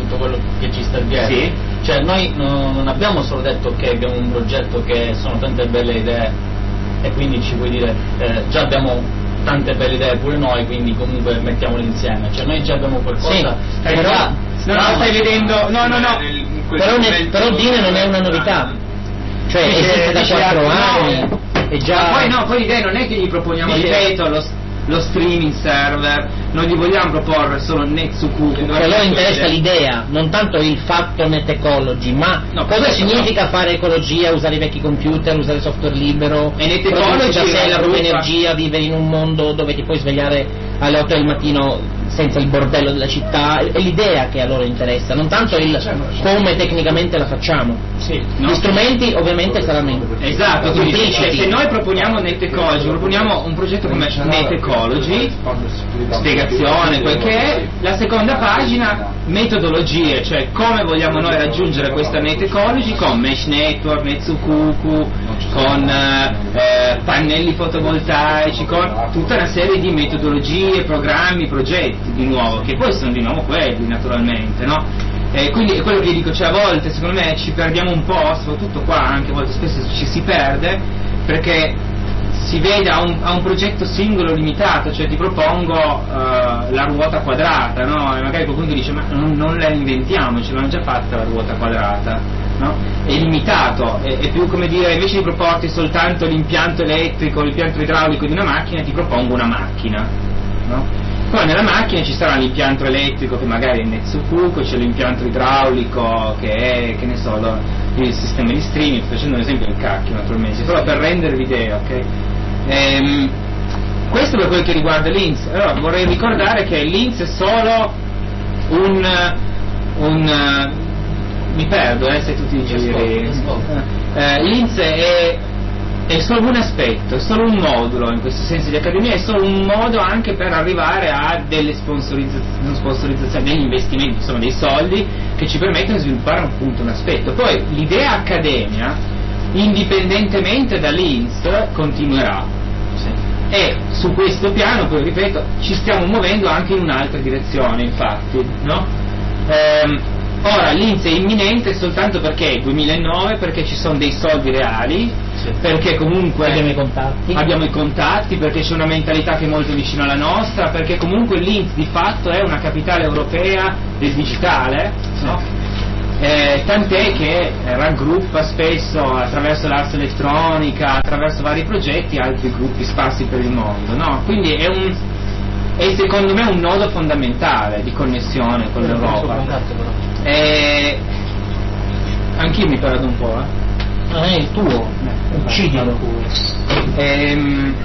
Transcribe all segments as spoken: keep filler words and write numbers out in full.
tutto quello che ci sta dietro. Sì. Cioè noi no, non abbiamo solo detto che abbiamo un progetto che sono tante belle idee e quindi ci puoi dire eh, già abbiamo tante belle idee pure noi, quindi comunque mettiamole insieme, cioè noi già abbiamo qualcosa sì, che però, già no, no, stai vedendo, no no no, però, ne, però dire non è una novità, cioè esiste da quattro anni e già... Ma poi no, poi l'idea non è che gli proponiamo, Dice... ripeto, lo, lo streaming server, non gli vogliamo proporre solo Netsukuku. A loro interessa l'idea, non tanto il fatto net ecology, ma no, cosa significa no. fare ecologia, usare i vecchi computer, usare software libero, e net ecology da sé la propria gruppa... energia, vivere in un mondo dove ti puoi svegliare alle otto del mattino senza il bordello della città, è l'idea che a loro interessa, non tanto il come tecnicamente la facciamo. Sì, no? Gli strumenti ovviamente saranno esatto, quindi se noi proponiamo net ecology, proponiamo un progetto come net ecology, spiegazione, quel che è, la seconda pagina metodologie, cioè come vogliamo noi raggiungere questa net ecology con mesh network, Netsukuku, con eh, pannelli fotovoltaici, con tutta una serie di metodologie, programmi, progetti di nuovo, che poi sono di nuovo quelli naturalmente, no? E quindi è quello che dico, cioè a volte secondo me ci perdiamo un po', soprattutto qua anche a volte spesso ci si perde, perché si vede a un, a un progetto singolo limitato, cioè ti propongo uh, la ruota quadrata, no? E magari qualcuno dice ma non, non la inventiamo, ce l'hanno già fatta la ruota quadrata, no? È limitato, è, è più come dire, invece di proporti soltanto l'impianto elettrico, l'impianto idraulico di una macchina, ti propongo una macchina, no? Poi nella macchina ci sarà l'impianto elettrico che magari è in Netsukuku, c'è l'impianto idraulico che è, che ne so, lo, il sistema di streaming, sto facendo un esempio del cacchio naturalmente, però per rendere l'idea, ok? Ehm, questo per quel che riguarda l'I N S. Allora vorrei ricordare che l'I N S è solo un, un mi perdo eh, se tu ti dici eh, l'I N S è è solo un aspetto, è solo un modulo in questo senso di accademia, è solo un modo anche per arrivare a delle sponsorizzazioni, sponsorizzazioni degli investimenti, insomma dei soldi che ci permettono di sviluppare appunto un aspetto. Poi l'idea accademia, indipendentemente dall'I N S, continuerà. Sì. E su questo piano, poi ripeto, ci stiamo muovendo anche in un'altra direzione, infatti, no? Ehm, ora l'I N S è imminente soltanto perché è duemilanove, perché ci sono dei soldi reali, perché comunque abbiamo i contatti, abbiamo i contatti, perché c'è una mentalità che è molto vicina alla nostra, perché comunque l'I N S di fatto è una capitale europea del digitale, no? Eh, tant'è che raggruppa spesso attraverso l'Ars Elettronica, attraverso vari progetti, altri gruppi sparsi per il mondo, no? Quindi è un è secondo me un nodo fondamentale di connessione con l'Europa. Eh, anch'io mi perdo un po', eh. Non è il tuo, uccidilo. Ehm,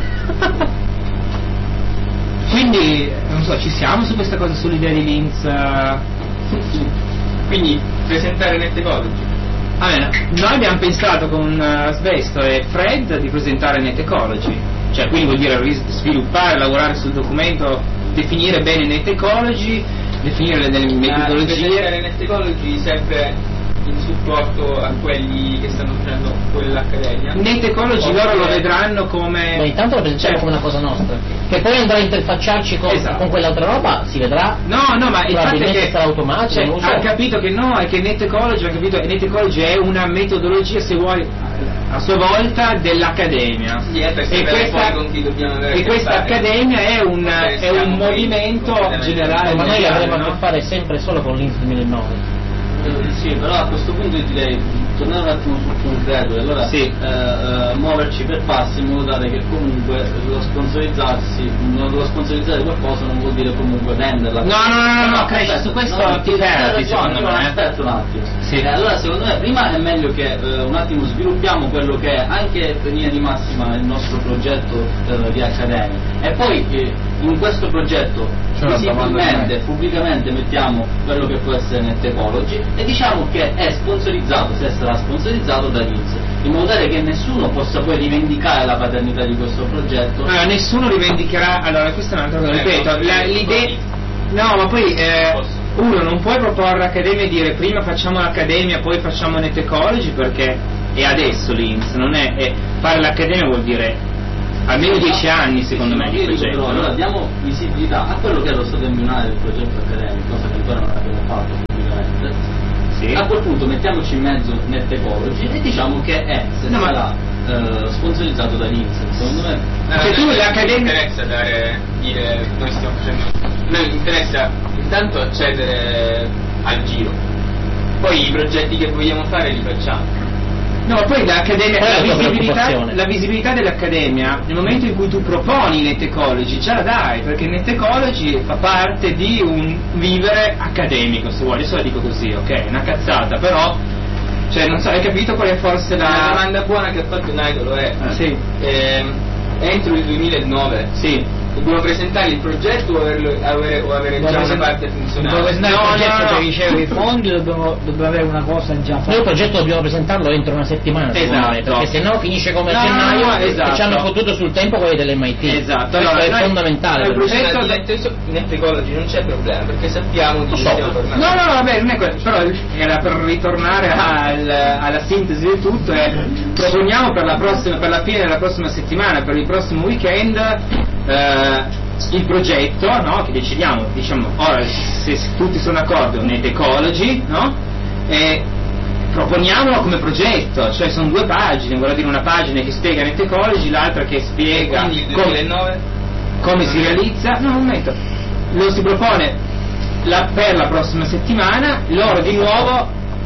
quindi non so, ci siamo su questa cosa, sull'idea di L I N S? Quindi presentare net ecology. Ah, bene. Noi abbiamo pensato con uh, Svesto e Fred di presentare net ecology, cioè quindi vuol dire sviluppare, lavorare sul documento, definire bene net ecology, definire delle metodologie. Presentare net ecology sempre in supporto a quelli che stanno facendo quell'accademia. Net ecology loro lo vedranno come. Ma intanto lo presentiamo come una cosa nostra, che poi andrà a interfacciarci con, esatto. con quell'altra roba, si vedrà. No, no, ma il fatto è che sarà automatico, cioè, non so. ha capito che no, è che net ecology, ha capito, net ecology è una metodologia, se vuoi, a sua volta dell'accademia. Sì, è e questa, con chi dobbiamo avere e questa accademia è un, è un movimento generale. Ma noi avremo no? a che fare sempre solo con l'I N S duemilanove. Eh, sì, però a questo punto io direi tornare un attimo sul concreto e allora sì. eh, eh, muoverci per passi in modo tale che comunque lo sponsorizzarsi, non lo sponsorizzare qualcosa non vuol dire comunque venderla. No, no, no, no, no, aspetta, su questo no, ti perdi, secondo me. Aspetta un attimo. Sì. Eh, allora secondo me prima è meglio che eh, un attimo sviluppiamo quello che è anche in linea di massima il nostro progetto eh, di accademia e poi eh, in questo progetto visibilmente, pubblicamente mettiamo quello che può essere net ecology e diciamo che è sponsorizzato, se sarà sponsorizzato da L I N S, in modo tale che nessuno possa poi rivendicare la paternità di questo progetto. Allora, nessuno rivendicherà, allora questa è un'altra cosa, ripeto, la, l'idea, no, ma poi eh, uno non puoi proporre all'Accademia e dire prima facciamo l'Accademia, poi facciamo net ecology, perché è adesso l'I N S, non è, è fare l'Accademia vuol dire almeno dieci anni secondo me di progetto. Però, allora diamo visibilità a quello che è lo stato embrionale del progetto accademico, cosa che ancora non abbiamo fatto pubblicamente. quel punto mettiamoci in mezzo Net Ecology e diciamo che è, se no, sarà uh, sponsorizzato da Linz, secondo me. No, cioè, tu l'accademia interessa dare, dire, noi stiamo facendo, noi interessa intanto accedere al giro, poi i progetti che vogliamo fare li facciamo. No, poi l'accademia, la, la, visibilità, la visibilità dell'accademia, nel momento in cui tu proponi Net Ecology, già la dai, perché Net Ecology fa parte di un vivere accademico, se vuoi, adesso la dico così, ok, è una cazzata, però, cioè, non so, hai capito qual è forse la... La domanda buona che ha fatto Naidolo è, ah, sì. eh, entro il duemilanove, sì. Dobbiamo presentare il progetto o, averlo, avere, o avere già una parte funzionale? Dobbiamo presentare no, il progetto, no, no. Cioè, ricevo i fondi, dobbiamo, dobbiamo avere una cosa già fatta. Noi il progetto dobbiamo presentarlo entro una settimana, esatto. me, perché se no finisce come a no, gennaio no, esatto. e ci hanno fottuto sul tempo quelli dell'M I T. Esatto, questo allora, è noi, fondamentale. Il progetto di Net Ecology non c'è problema, perché sappiamo di che so. stiamo parlando. No, no, vabbè, non è quello, però era per ritornare al, alla sintesi del tutto, è proponiamo per la prossima, per la fine della prossima settimana, per il prossimo weekend, eh, il progetto, no? Che decidiamo, diciamo, ora se, se tutti sono d'accordo, Net Ecology, no? E proponiamolo come progetto, cioè sono due pagine, vuol dire una pagina che spiega Net Ecology, l'altra che spiega quindi il come, duemilanove? come si realizza, no, un momento, lo si propone la, per la prossima settimana, loro di nuovo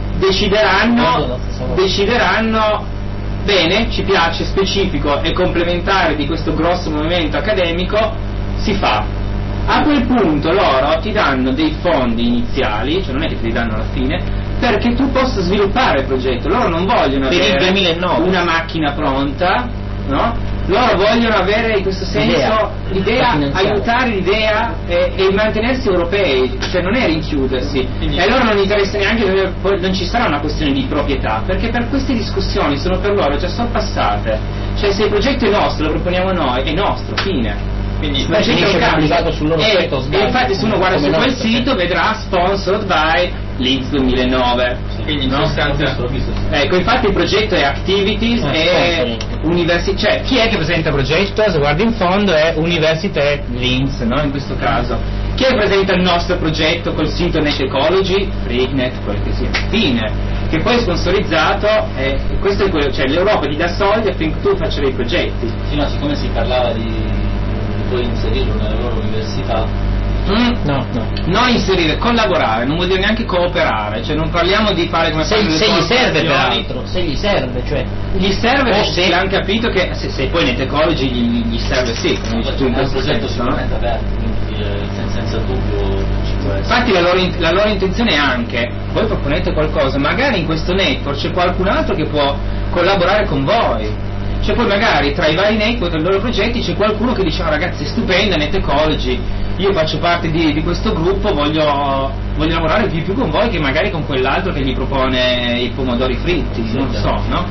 decideranno, decideranno bene, ci piace, specifico e complementare di questo grosso movimento accademico, si fa. A quel punto loro ti danno dei fondi iniziali, cioè non è che te li danno alla fine, perché tu possa sviluppare il progetto. Loro non vogliono per avere il duemilanove una macchina pronta, no? Loro vogliono avere in questo senso l'idea, aiutare l'idea e, e mantenersi europei, cioè non è rinchiudersi. E a loro non interessa neanche, non ci sarà una questione di proprietà, perché per queste discussioni sono per loro già sorpassate. Cioè se il progetto è nostro, lo proponiamo noi, è nostro, fine. Quindi Ma finisce pubblicato sul loro e, sito, e infatti se uno guarda su quel nostro, sito vedrà sponsored by Linz duemilanove. Quindi in no? sostanza Ecco, infatti il progetto è Activities ah, e Università, cioè chi è che presenta il progetto? Se guardi in fondo è Universität Linz, no? In questo caso. Chi è che presenta il nostro progetto col sito Net Ecology? Freaknet, quel che sia, fine. Che poi è sponsorizzato e questo è quello, cioè l'Europa ti dà soldi affinché tu faccia dei progetti. Sì, no, siccome si parlava di poi inserirlo nella loro università. Mm, no, no. Non inserire, collaborare, non vuol dire neanche cooperare, cioè non parliamo di fare come se, fanno le se gli serve corporazioni. peraltro, se gli serve, cioè gli serve o se se hanno capito che se, se poi Net Ecology gli, gli serve sì, come dici tu in È un questo progetto senso, no? sicuramente aperto, quindi eh, senza, senza dubbio ci può essere. Infatti la loro, la loro intenzione è anche, voi proponete qualcosa, magari in questo network c'è qualcun altro che può collaborare con voi. Cioè poi magari tra i vari network dei loro progetti c'è qualcuno che dice oh, ragazzi è stupenda Net Ecology, io faccio parte di, di questo gruppo, voglio, voglio lavorare più, più con voi che magari con quell'altro che gli propone i pomodori fritti, sì, non lo so, no?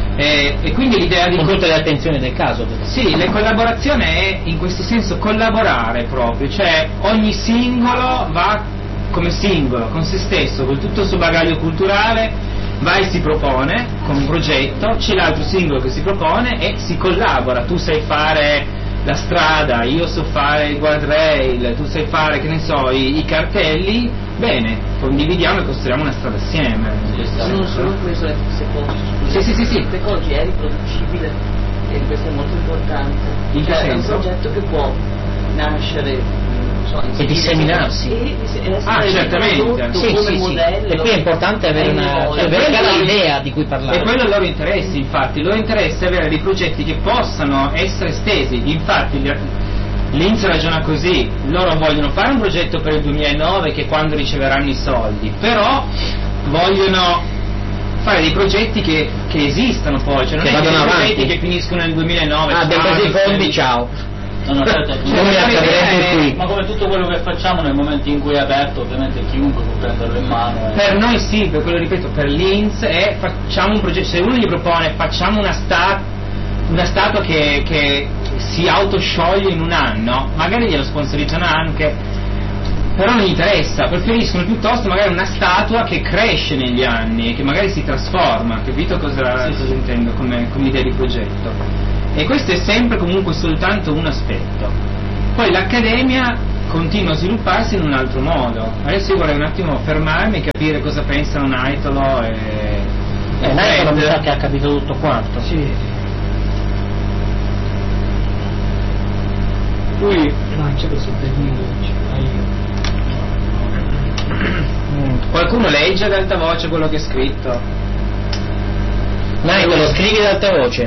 E, e quindi l'idea di... con tutte le attenzioni del caso. Sì, la collaborazione è in questo senso collaborare proprio, cioè ogni singolo va come singolo, con se stesso, con tutto il suo bagaglio culturale, va e si propone con un progetto, c'è l'altro singolo che si propone e si collabora, tu sai fare la strada, io so fare il guardrail, tu sai fare, che ne so, i, i cartelli, bene, condividiamo e costruiamo una strada assieme. Non solo questo, se sì, sì, sì, sì. Net Ecology è riproducibile e questo è molto importante. In che cioè, senso? È un progetto che può nascere e disseminarsi e, e ah certamente sì, come sì, modello, sì. E qui è importante avere una cioè, avere l'idea di cui parlare e quello è il loro interesse, infatti il loro interesse è avere dei progetti che possano essere estesi, infatti Linz ragiona così, loro vogliono fare un progetto per il duemilanove che è quando riceveranno i soldi, però vogliono fare dei progetti che, che esistano poi, cioè non che è che dei avanti. progetti che finiscono nel duemilanove ah abbiamo preso i fondi, ciao. No, no, certo, è, ma come tutto quello che facciamo nel momento in cui è aperto ovviamente chiunque può prenderlo in mano e... Per noi sì, per quello ripeto, per Linz è facciamo un progetto, se uno gli propone facciamo una statua una statua che, che si autoscioglie in un anno, magari glielo sponsorizzano anche, però non gli interessa, preferiscono piuttosto magari una statua che cresce negli anni e che magari si trasforma, capito cosa, sì, cosa sì. intendo come, come idea di progetto? E questo è sempre comunque soltanto un aspetto. Poi l'accademia continua a svilupparsi in un altro modo. Adesso io vorrei un attimo fermarmi e capire cosa pensano Naitolo e... Eh, Naitolo mi sa che ha capito tutto quanto. Sì. Lui... No, c'è questo termine, Qualcuno legge ad alta voce quello che è scritto? Naitolo, scrivi ad alta voce.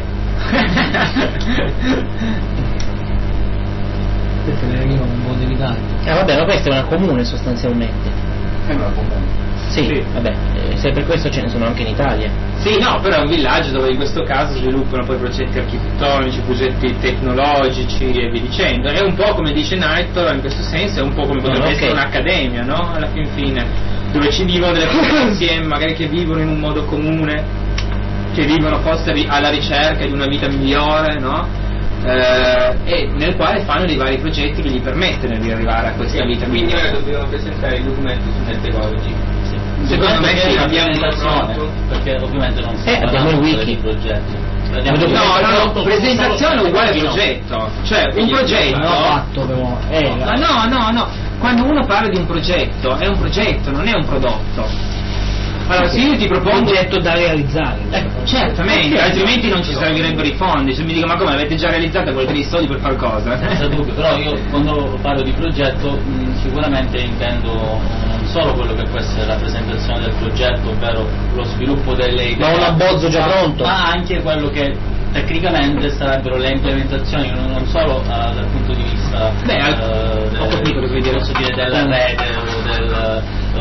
Questo le arriva un po' devi dare. Ah vabbè, ma questa è una comune sostanzialmente. È una comune. Sì, Sì. vabbè, eh, se per questo ce ne sono anche in Italia. Sì, no, però è un villaggio dove in questo caso sviluppano poi progetti architettonici, progetti tecnologici e via dicendo. È un po' come dice Naitolo in questo senso, è un po' come potrebbe Ah, ok. essere un'accademia, no? Alla fin fine, dove ci vivono delle persone insieme, magari che vivono in un modo comune, che vivono forse ri- alla ricerca di una vita migliore, no? Eh, e nel quale fanno dei vari progetti che gli permettono di arrivare a questa vita Quindi migliore. ora dobbiamo presentare i documenti su Netecology. Secondo me sì, abbiamo abbiamo presentazione, pronto. perché ovviamente non si Eh, abbiamo il wiki. dei progetti. Abbiamo No, no, Pronto, presentazione solo- uguale no. progetto, cioè un progetto. Non l'ho fatto però. Eh, Ma no, no, no, quando uno parla di un progetto, è un progetto, non è un prodotto. Allora, se io ti propongo... un progetto da realizzare. Eh, certamente, altrimenti non ci servirebbero i fondi. Se mi dico, ma come, avete già realizzato, volete dei soldi per fare cosa? Senza dubbio, però io quando parlo di progetto mh, sicuramente intendo non solo quello che può essere la presentazione del progetto, ovvero lo sviluppo delle idee, Ma un abbozzo già ma- pronto? ma anche quello che tecnicamente sarebbero le implementazioni, non, non solo eh, dal punto di vista Beh, al- eh, ho capito cosa vuoi dire. posso dire, della Mm. rete o, del,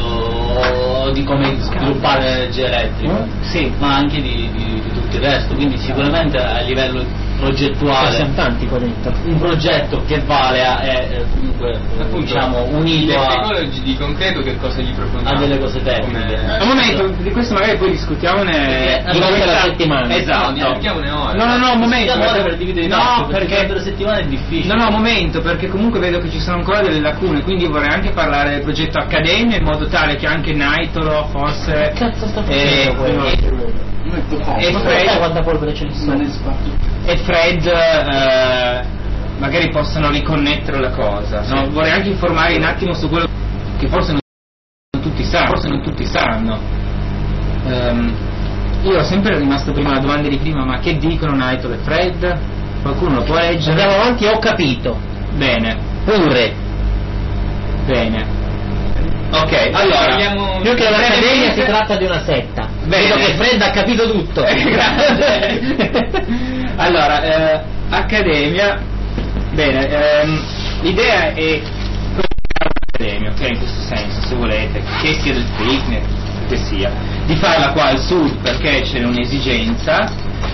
o di come sviluppare l'energia elettrica, Mm, sì. ma anche di, di- di tutto il resto, quindi sicuramente a livello Ci progettuale siamo tanti qua dentro. un progetto che vale a, è eh, comunque eh, Appunto, diciamo unito i a, Netecology di concreto che cosa gli proponiamo? a delle cose tecniche. Come- Un momento, di questo magari poi discutiamone Perché in durante questa- la settimana. Esatto. No, cerchiamone ora. No, no, no, un momento. Ora perché- per dividere i no, tassi, perché perché durante la settimana è difficile. No, no, un momento, perché comunque vedo che ci sono ancora delle lacune, quindi vorrei anche parlare del progetto Accademia in modo tale che anche Naitolo forse Che cazzo sta e, facendo quello? e Ma sai Fred, quanta polvere c'è lì sopra? e Fred eh, magari possano riconnettere la cosa. No? Vorrei anche informare un attimo su quello che forse non tutti sanno, forse non tutti sanno. Ehm, io ero sempre rimasto prima la domanda di prima, ma che dicono Naitolo e Fred? Qualcuno lo può leggere? Andiamo avanti, ho capito. Bene, Pure. bene. Ok, allora Parliamo- Più che un'accademia brevemente- si tratta di una setta. Bene. Vedo che Fred ha capito tutto. Grazie. Allora, eh, Accademia, bene, ehm, l'idea è un'accademia, ok, in questo senso, se volete, che sia del picnic, che sia, di farla qua al sud perché c'è un'esigenza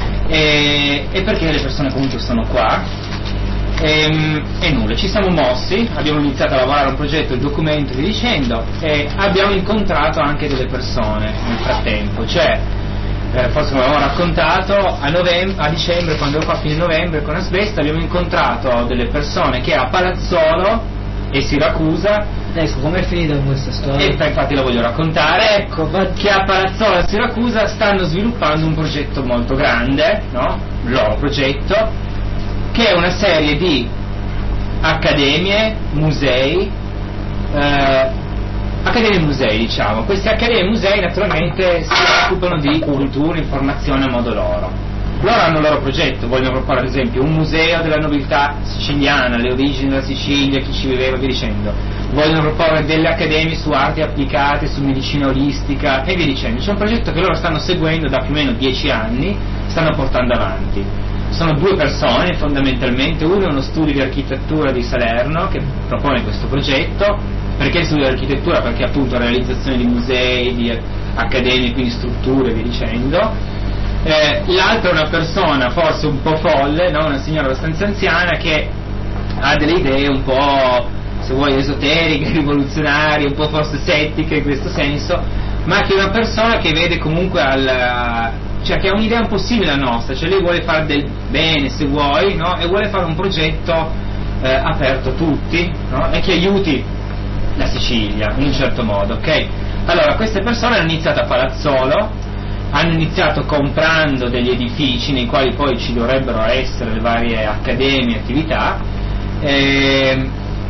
e, e perché le persone comunque sono qua. E, e nulla, ci siamo mossi, abbiamo iniziato a lavorare a un progetto, il documento, vi dicendo, e abbiamo incontrato anche delle persone nel frattempo, cioè eh, forse come avevamo raccontato a, novem- a dicembre, quando ero qua a fine novembre con Asbesta, abbiamo incontrato delle persone che a Palazzolo e Siracusa, Ecco, com'è finita questa storia? e infatti la voglio raccontare, Ecco, va- che a Palazzolo e Siracusa stanno sviluppando un progetto molto grande, no? Il loro progetto, che è una serie di accademie, musei, eh, accademie e musei diciamo. Queste accademie e musei naturalmente si occupano di cultura, informazione a modo loro. Loro hanno il loro progetto, vogliono proporre ad esempio un museo della nobiltà siciliana, le origini della Sicilia, chi ci viveva, via dicendo. Vogliono proporre delle accademie su arti applicate, su medicina olistica e via dicendo. C'è un progetto che loro stanno seguendo da più o meno dieci anni, stanno portando avanti. Sono due persone fondamentalmente, uno è uno studio di architettura di Salerno che propone questo progetto. Perché il studio di architettura? Perché appunto realizzazione di musei, di accademie, quindi strutture e via dicendo. Eh, l'altra è una persona forse un po' folle, no? Una signora abbastanza anziana che ha delle idee un po', se vuoi, esoteriche, rivoluzionarie, un po' forse settiche in questo senso, ma che è una persona che vede comunque al, cioè che ha un'idea un po' simile alla nostra, cioè lei vuole fare del bene se vuoi, no? E vuole fare un progetto eh, aperto a tutti, no? E che aiuti la Sicilia in un certo modo, ok? Allora queste persone hanno iniziato a Palazzolo, hanno iniziato comprando degli edifici nei quali poi ci dovrebbero essere le varie accademie, attività, e,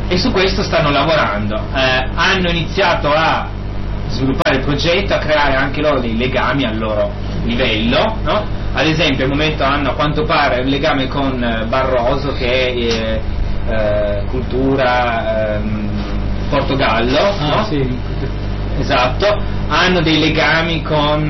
e su questo stanno lavorando. Eh, hanno iniziato a sviluppare il progetto, a creare anche loro dei legami al loro livello, no? Ad esempio al momento hanno a quanto pare un legame con eh, Barroso, che è eh, eh, cultura ehm, Portogallo, ah, no? Sì. Esatto, hanno dei legami con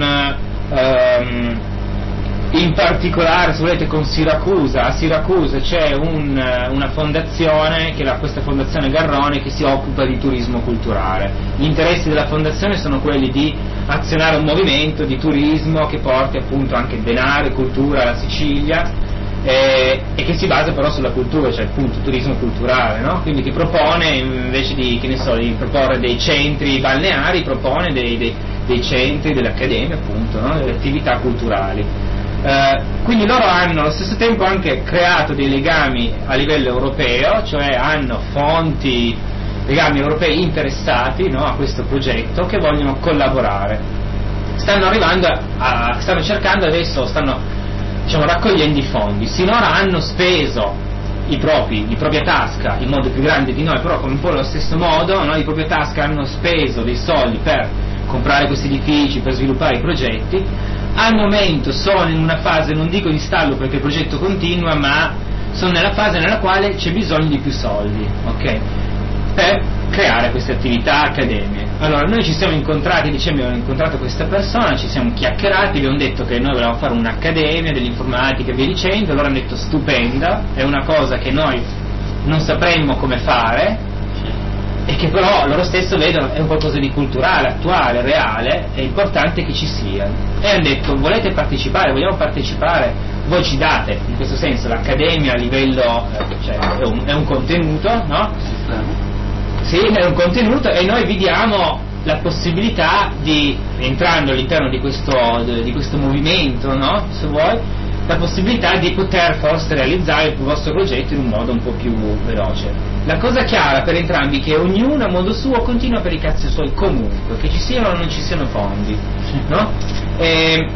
ehm, in particolare, se volete, con Siracusa. A Siracusa c'è un, una fondazione, che è la, questa fondazione Garrone, che si occupa di turismo culturale. Gli interessi della fondazione sono quelli di azionare un movimento di turismo che porti appunto anche denaro e cultura alla Sicilia, eh, e che si basa però sulla cultura, cioè appunto turismo culturale, no? Quindi che propone, invece di, che ne so, di proporre dei centri balneari, propone dei, dei, dei centri, delle accademie appunto, no? Delle attività culturali. Uh, quindi loro hanno allo stesso tempo anche creato dei legami a livello europeo, cioè hanno fonti, legami europei interessati, no, a questo progetto, che vogliono collaborare. Stanno arrivando a, stanno cercando adesso, stanno diciamo raccogliendo i fondi. Sinora hanno speso i propri, di propria tasca, in modo più grande di noi, però con un po' lo stesso modo, no, di propria tasca hanno speso dei soldi per comprare questi edifici, per sviluppare i progetti. Al momento sono in una fase, non dico di stallo perché il progetto continua, ma sono nella fase nella quale c'è bisogno di più soldi, ok? Per creare queste attività, accademie. Allora noi ci siamo incontrati, diciamo, abbiamo incontrato questa persona, ci siamo chiacchierati, abbiamo detto che noi volevamo fare un'accademia dell'informatica e via dicendo. Loro hanno detto stupenda, è una cosa che noi non sapremmo come fare, e che però loro stesso vedono è un qualcosa di culturale, attuale, reale, è importante che ci sia. E hanno detto volete partecipare, vogliamo partecipare, voi ci date, in questo senso l'accademia a livello, eh, cioè è un, è un contenuto, no? Sì, è un contenuto, e noi vi diamo la possibilità di, entrando all'interno di questo, di questo movimento, no? Se vuoi, la possibilità di poter forse realizzare il vostro progetto in un modo un po' più veloce. La cosa chiara per entrambi è che ognuno a modo suo continua per i cazzi suoi comunque, che ci siano o non ci siano fondi, no? E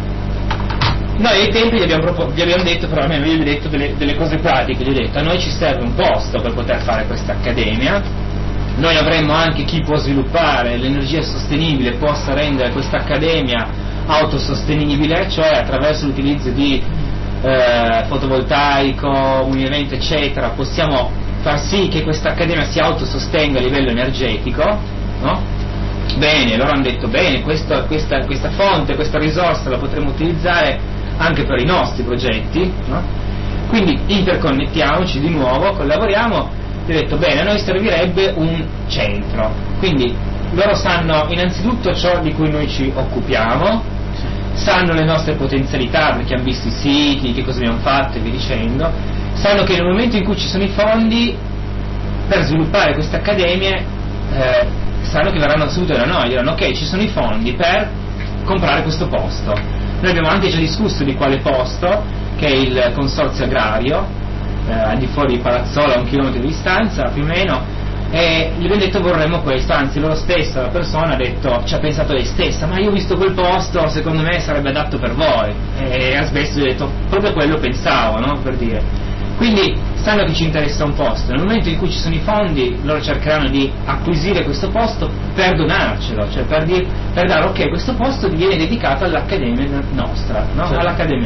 noi ai tempi gli abbiamo, propos- gli abbiamo detto, però almeno io gli ho detto delle, delle cose pratiche, gli ho detto a noi ci serve un posto per poter fare questa accademia, noi avremmo anche chi può sviluppare l'energia sostenibile, possa rendere questa accademia autosostenibile, cioè attraverso l'utilizzo di eh, fotovoltaico, un evento eccetera, possiamo far sì che questa accademia si autosostenga a livello energetico, no? Bene, loro hanno detto bene, questo, questa, questa fonte, questa risorsa la potremo utilizzare anche per i nostri progetti, no? Quindi interconnettiamoci di nuovo, collaboriamo. Ti ho detto bene, a noi servirebbe un centro, quindi loro sanno innanzitutto ciò di cui noi ci occupiamo, sanno le nostre potenzialità perché hanno visto i siti, che cosa abbiamo fatto e via dicendo, sanno che nel momento in cui ci sono i fondi per sviluppare queste accademie, eh, sanno che verranno subito da noi, diranno ok, ci sono i fondi per comprare questo posto. Noi abbiamo anche già discusso di quale posto, che è il consorzio agrario, eh, al di fuori di Palazzola, a un chilometro di distanza più o meno, e gli abbiamo detto vorremmo questo, anzi loro stessa, la persona ha detto, ci ha pensato lei stessa, ma io ho visto quel posto, secondo me sarebbe adatto per voi, e ha smesso e ha detto proprio quello pensavo, no? Per dire. Quindi sanno che ci interessa un posto, nel momento in cui ci sono i fondi loro cercheranno di acquisire questo posto per donarcelo, cioè per, dir, per dare ok, questo posto viene dedicato all'accademia nostra, no? Certo. All'accademia.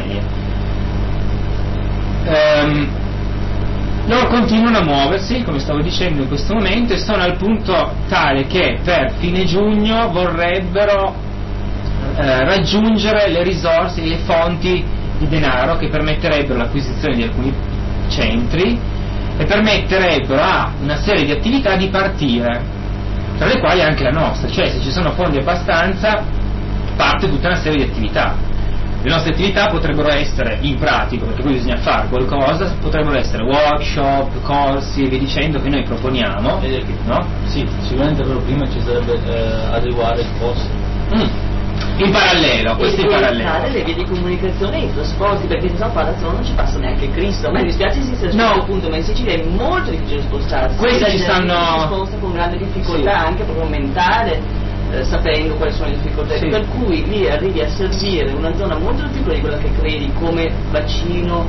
Um, loro continuano a muoversi, come stavo dicendo in questo momento, e sono al punto tale che per fine giugno vorrebbero eh, raggiungere le risorse, le fonti di denaro che permetterebbero l'acquisizione di alcuni centri e permetterebbero a una serie di attività di partire, tra le quali anche la nostra, cioè se ci sono fondi abbastanza parte tutta una serie di attività. Le nostre attività potrebbero essere, in pratico, perché poi bisogna fare qualcosa, potrebbero essere workshop, corsi e via dicendo che noi proponiamo, no? Sì, sicuramente però prima ci sarebbe eh, adeguare il posto. Mm. In parallelo, questo in parallelo. Le vie di comunicazione e i trasporti, perché se no Palazzola non ci passa neanche Cristo. A me dispiace se sia no. appunto, ma in Sicilia è molto difficile spostarsi. Questi ci stanno. Si sposta con grande difficoltà, sì. Anche proprio mentale, eh, sapendo quali sono le difficoltà. Sì. Per cui lì arrivi a servire una zona molto più piccola di quella che credi come bacino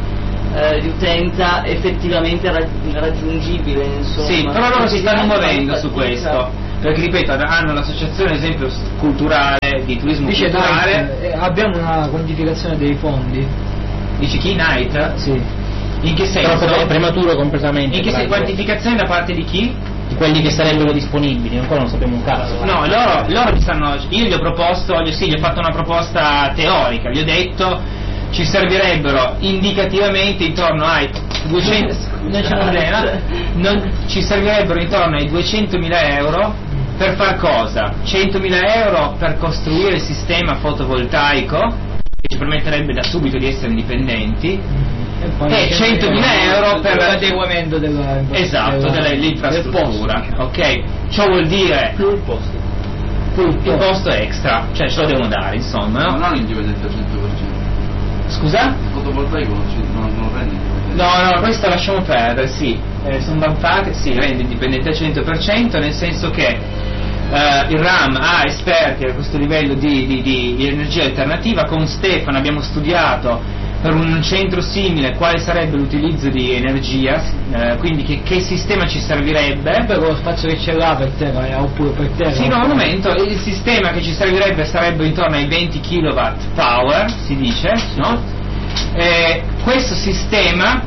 eh, di utenza effettivamente raggiungibile, insomma. Sì, però loro si stanno muovendo su questo, perché ripeto, hanno l'associazione ad esempio culturale, di turismo Dice culturale. Night, eh, abbiamo una quantificazione dei fondi? Dice chi? Night? Sì. In che senso? Però è prematuro completamente. In che senso? Quantificazione da parte di chi? Di quelli che sarebbero disponibili, ancora non sappiamo un cazzo. No, loro, loro mi stanno. Io gli ho proposto, gli, sì, gli ho fatto una proposta teorica, gli ho detto ci servirebbero indicativamente intorno ai duecento, non c'è problema, non, ci servirebbero intorno ai duecentomila euro per far cosa? centomila euro per costruire il sistema fotovoltaico, che ci permetterebbe da subito di essere indipendenti, e centomila euro per l'adeguamento della esatto, dell'infrastruttura, ok? Ciò vuol dire più il posto. il costo extra, cioè ce lo devono dare, insomma, no? Ma non indipendente al cento per cento. Scusa? Il fotovoltaico non, non rende indipendente. No, no, questo lasciamo perdere, sì. Eh, sono vantate, sì, rende indipendente al cento per cento, nel senso che eh, il RAM ha esperti a questo livello di, di, di, di energia alternativa. Con Stefano abbiamo studiato per un centro simile quale sarebbe l'utilizzo di energia, eh, quindi che, che sistema ci servirebbe. Per lo spazio che c'è là per terra, eh, oppure per terra. Sì, no, un momento, il sistema che ci servirebbe sarebbe intorno ai venti kilowatt power, si dice, no? Eh, questo sistema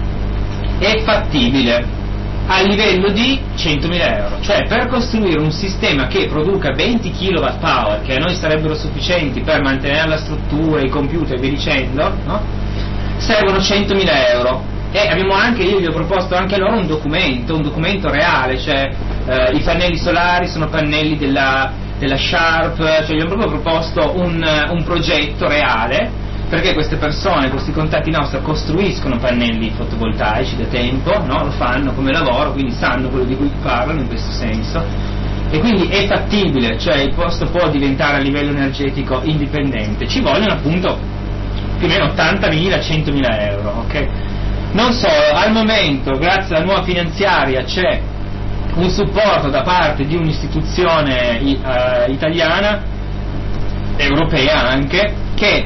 è fattibile a livello di centomila euro, cioè per costruire un sistema che produca venti kilowatt power, che a noi sarebbero sufficienti per mantenere la struttura, i computer e via dicendo, no? Servono centomila euro. E abbiamo anche, io vi ho proposto anche loro un documento, un documento reale, cioè eh, i pannelli solari sono pannelli della, della Sharp, cioè gli ho proprio proposto un, un progetto reale, perché queste persone, questi contatti nostri costruiscono pannelli fotovoltaici da tempo, no? Lo fanno come lavoro, quindi sanno quello di cui parlano in questo senso, e quindi è fattibile, cioè il posto può diventare a livello energetico indipendente. Ci vogliono appunto più o meno ottantamila centomila euro, ok? Non solo, al momento grazie alla nuova finanziaria c'è un supporto da parte di un'istituzione uh, italiana, europea anche, che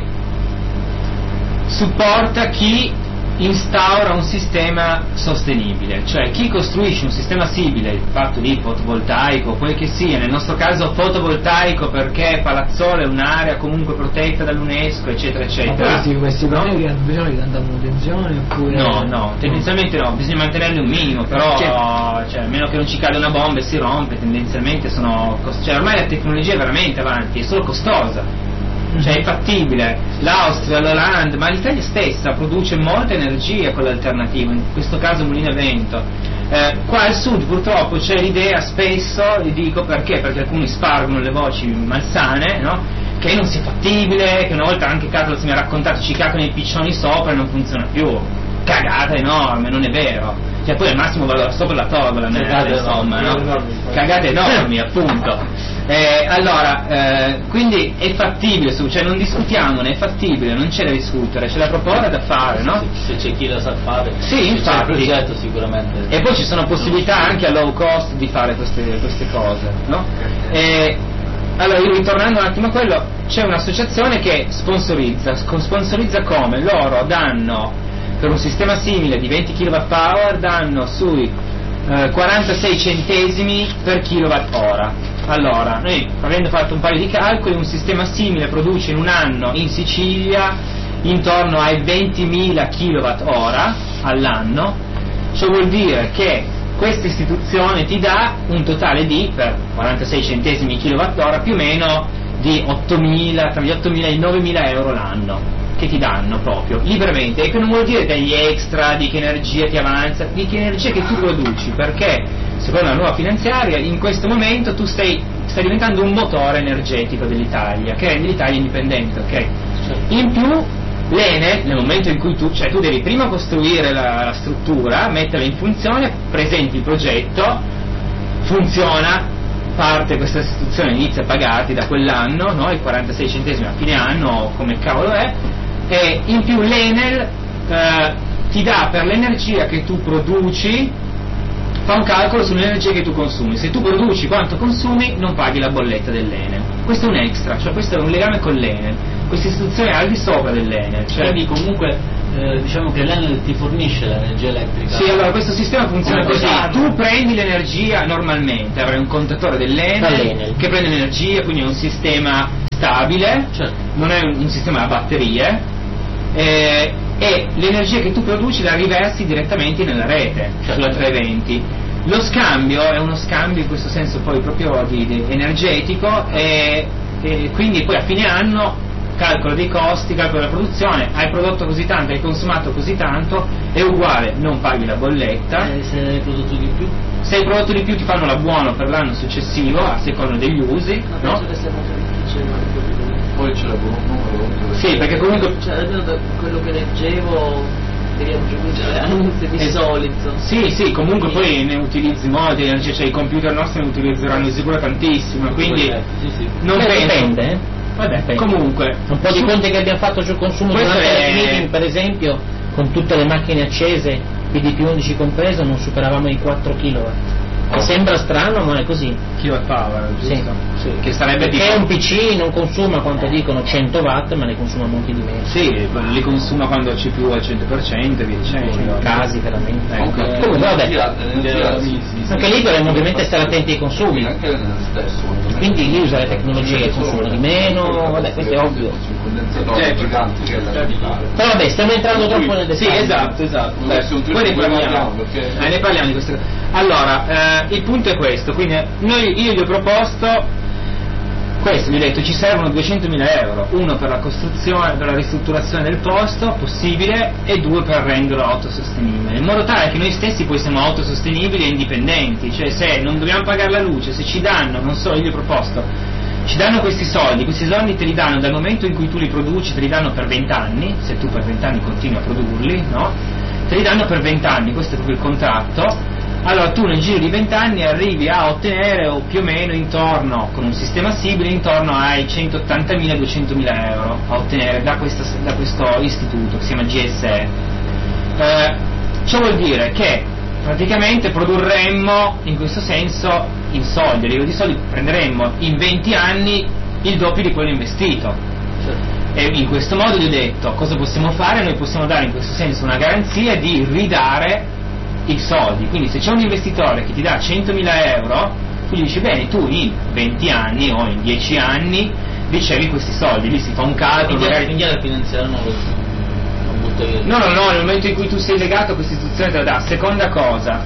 supporta chi instaura un sistema sostenibile, cioè chi costruisce un sistema simile, fatto di fotovoltaico, quel che sia, nel nostro caso fotovoltaico perché Palazzolo è un'area comunque protetta dall'UNESCO, eccetera eccetera. Ma questi, questi pannelli hanno bisogno di tanta manutenzione oppure... No, no, tendenzialmente no, bisogna mantenerli un minimo, però cioè, a meno che non ci cade una bomba e si rompe, tendenzialmente sono cost- cioè ormai la tecnologia è veramente avanti, è solo costosa. Cioè è fattibile, l'Austria, l'Olanda, ma l'Italia stessa produce molta energia con l'alternativa, in questo caso mulino a vento. Eh, qua al sud purtroppo c'è l'idea spesso, vi dico perché, perché alcuni spargono le voci malsane, no? Che non sia fattibile, che una volta anche Carlos mi ha raccontato ci cacano i piccioni sopra e non funziona più. Cagata enorme, non è vero. Cioè poi al massimo vado sopra la togola, insomma, no? Cagate enormi, appunto. Eh, allora, eh, quindi è fattibile, cioè non discutiamone, è fattibile, non c'è da discutere, c'è da proporre, da fare, no? Se c'è chi la sa fare, sì, infatti. C'è il progetto sicuramente. E poi ci sono possibilità anche a low cost di fare queste, queste cose, no? E, allora, io ritornando un attimo a quello, c'è un'associazione che sponsorizza, sponsorizza come? Loro danno per un sistema simile di venti kilowatt power danno sui eh, quarantasei centesimi per kilowatt ora. Allora, noi avendo fatto un paio di calcoli, un sistema simile produce in un anno in Sicilia intorno ai ventimila kilowatt ora all'anno. Ciò vuol dire che questa istituzione ti dà un totale di, per quarantasei centesimi kilowatt ora, più o meno di ottomila, tra gli ottomila e i novemila euro l'anno, che ti danno proprio liberamente, e che non vuol dire degli extra, di che energia ti avanza, di che energia che tu produci, perché secondo la nuova finanziaria in questo momento tu stai, stai diventando un motore energetico dell'Italia che rende l'Italia indipendente, ok? In più l'Ene, nel momento in cui tu, cioè tu devi prima costruire la, la struttura, metterla in funzione, presenti il progetto, funziona, parte questa istituzione, inizia a pagarti da quell'anno, no? I quarantasei centesimi a fine anno, come cavolo è, e in più l'Enel eh, ti dà per l'energia che tu produci, fa un calcolo sull'energia che tu consumi. Se tu produci quanto consumi non paghi la bolletta dell'Enel. Questo è un extra, cioè questo è un legame con l'Enel. Questa istituzione è al di sopra dell'Enel, cioè quindi comunque Eh, diciamo che l'Enel ti fornisce l'energia elettrica. Sì, allora questo sistema funziona Come così: esatto. tu prendi l'energia normalmente, avrai un contatore dell'Enel Dall'Enel. che prende l'energia, quindi è un sistema stabile, Certo. non è un, un sistema a batterie, eh, e l'energia che tu produci la riversi direttamente nella rete, Certo. sulla trecentoventi. Lo scambio è uno scambio in questo senso poi proprio di, di energetico, e, e quindi poi a fine anno calcolo dei costi, calcolo la produzione, hai prodotto così tanto, hai consumato così tanto, è uguale, non paghi la bolletta. Eh, se hai prodotto di più. Se hai prodotto di più ti fanno l'abbuono per l'anno successivo a seconda degli usi, Ma no? penso che sia molto difficile manipolarlo. Poi c'è la numero. Sì, perché comunque Cioè, almeno da quello che leggevo devi aggiungere veramente di Es- solito. sì, sì, comunque poi ne utilizzi molti, cioè, cioè i computer nostri ne utilizzeranno sicuro tantissimo, quindi Sì, sì. non Beh, penso. dipende, eh. Vabbè, Dipende. comunque Un po' di su- conti che abbiamo fatto sul consumo Questo durante è- il meeting, per esempio, con tutte le macchine accese, P D P undici compreso, non superavamo i quattro chilowatt. Che sembra strano, ma è così. kilowatt power, giusto? Sì. Sì, che sarebbe Perché tipo un P C non consuma quanto dicono cento watt, ma ne consuma molti di meno. sì, li consuma quando il C P U è al cento per cento e via dicendo. Casi veramente. Ecco. Comunque vabbè, L'energia sì, sì, sì. anche lì dovremmo ovviamente stare attenti ai consumi. Anche nel stesso. secondo me. Quindi lì usare tecnologie che consumano di meno, vabbè, questo è ovvio. Un condensatore gigante che è la capitale. Però vabbè, stiamo entrando troppo nel Sì, dettaglio. esatto, esatto. Beh, se un Poi ne tuo parliamo. parliamo, perché- Eh, ne parliamo di queste cose. Allora, eh, il punto è questo, quindi noi, io gli ho proposto questo, gli ho detto ci servono duecentomila euro, uno per la costruzione, per la ristrutturazione del posto possibile, e due per renderlo autosostenibile, in modo tale che noi stessi poi siamo autosostenibili e indipendenti, cioè se non dobbiamo pagare la luce, se ci danno, non so, io gli ho proposto, ci danno questi soldi, questi soldi te li danno dal momento in cui tu li produci, te li danno per vent'anni, se tu per vent'anni continui a produrli, no? Te li danno per vent'anni, questo è proprio il contratto. Allora tu nel giro di vent'anni arrivi a ottenere, o più o meno intorno, con un sistema simile, intorno ai centottantamila duecentomila euro a ottenere da, questa, da questo istituto che si chiama G S E. Eh, ciò vuol dire che praticamente produrremmo in questo senso in soldi, a livello di soldi prenderemmo in venti anni il doppio di quello investito. E in questo modo gli ho detto cosa possiamo fare, noi possiamo dare in questo senso una garanzia di ridare i soldi, quindi se c'è un investitore che ti dà centomila euro, tu gli dici bene, tu in venti anni o in dieci anni ricevi questi soldi, lì si fa un calcolo, magari... Quindi alla finanziaria non lo non butta via. No, no, no, nel momento in cui tu sei legato a questa istituzione te la dà. Seconda cosa,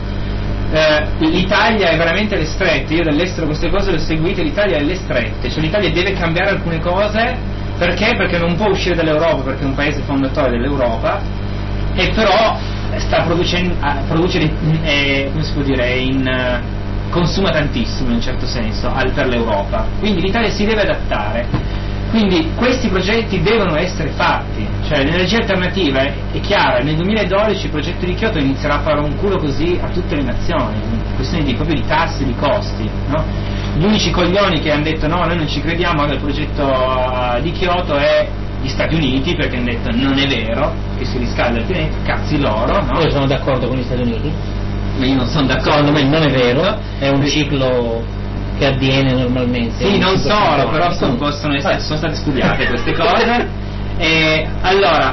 eh, l'Italia è veramente alle strette, io dall'estero queste cose le ho seguite, l'Italia è alle strette, cioè l'Italia deve cambiare alcune cose, perché? Perché non può uscire dall'Europa, perché è un paese fondatore dell'Europa, e però sta producendo, produce, eh, come si può dire, in, eh, consuma tantissimo in un certo senso al, per l'Europa, quindi l'Italia si deve adattare, quindi questi progetti devono essere fatti, cioè l'energia alternativa è, è chiara, nel duemiladodici il progetto di Kyoto inizierà a fare un culo così a tutte le nazioni, questione di, proprio di tasse, di costi, no? Gli unici coglioni che hanno detto no, noi non ci crediamo al progetto uh, di Kyoto è gli Stati Uniti, perché hanno detto non è vero che si riscalda il pianeta, cazzi loro, no? Io sono d'accordo con gli Stati Uniti, Ma io non sono d'accordo. secondo me non è vero, è un ciclo che avviene normalmente. Sì, un non ciclo solo, ciclonico. però sono, possono essere, sono state studiate queste cose. E allora,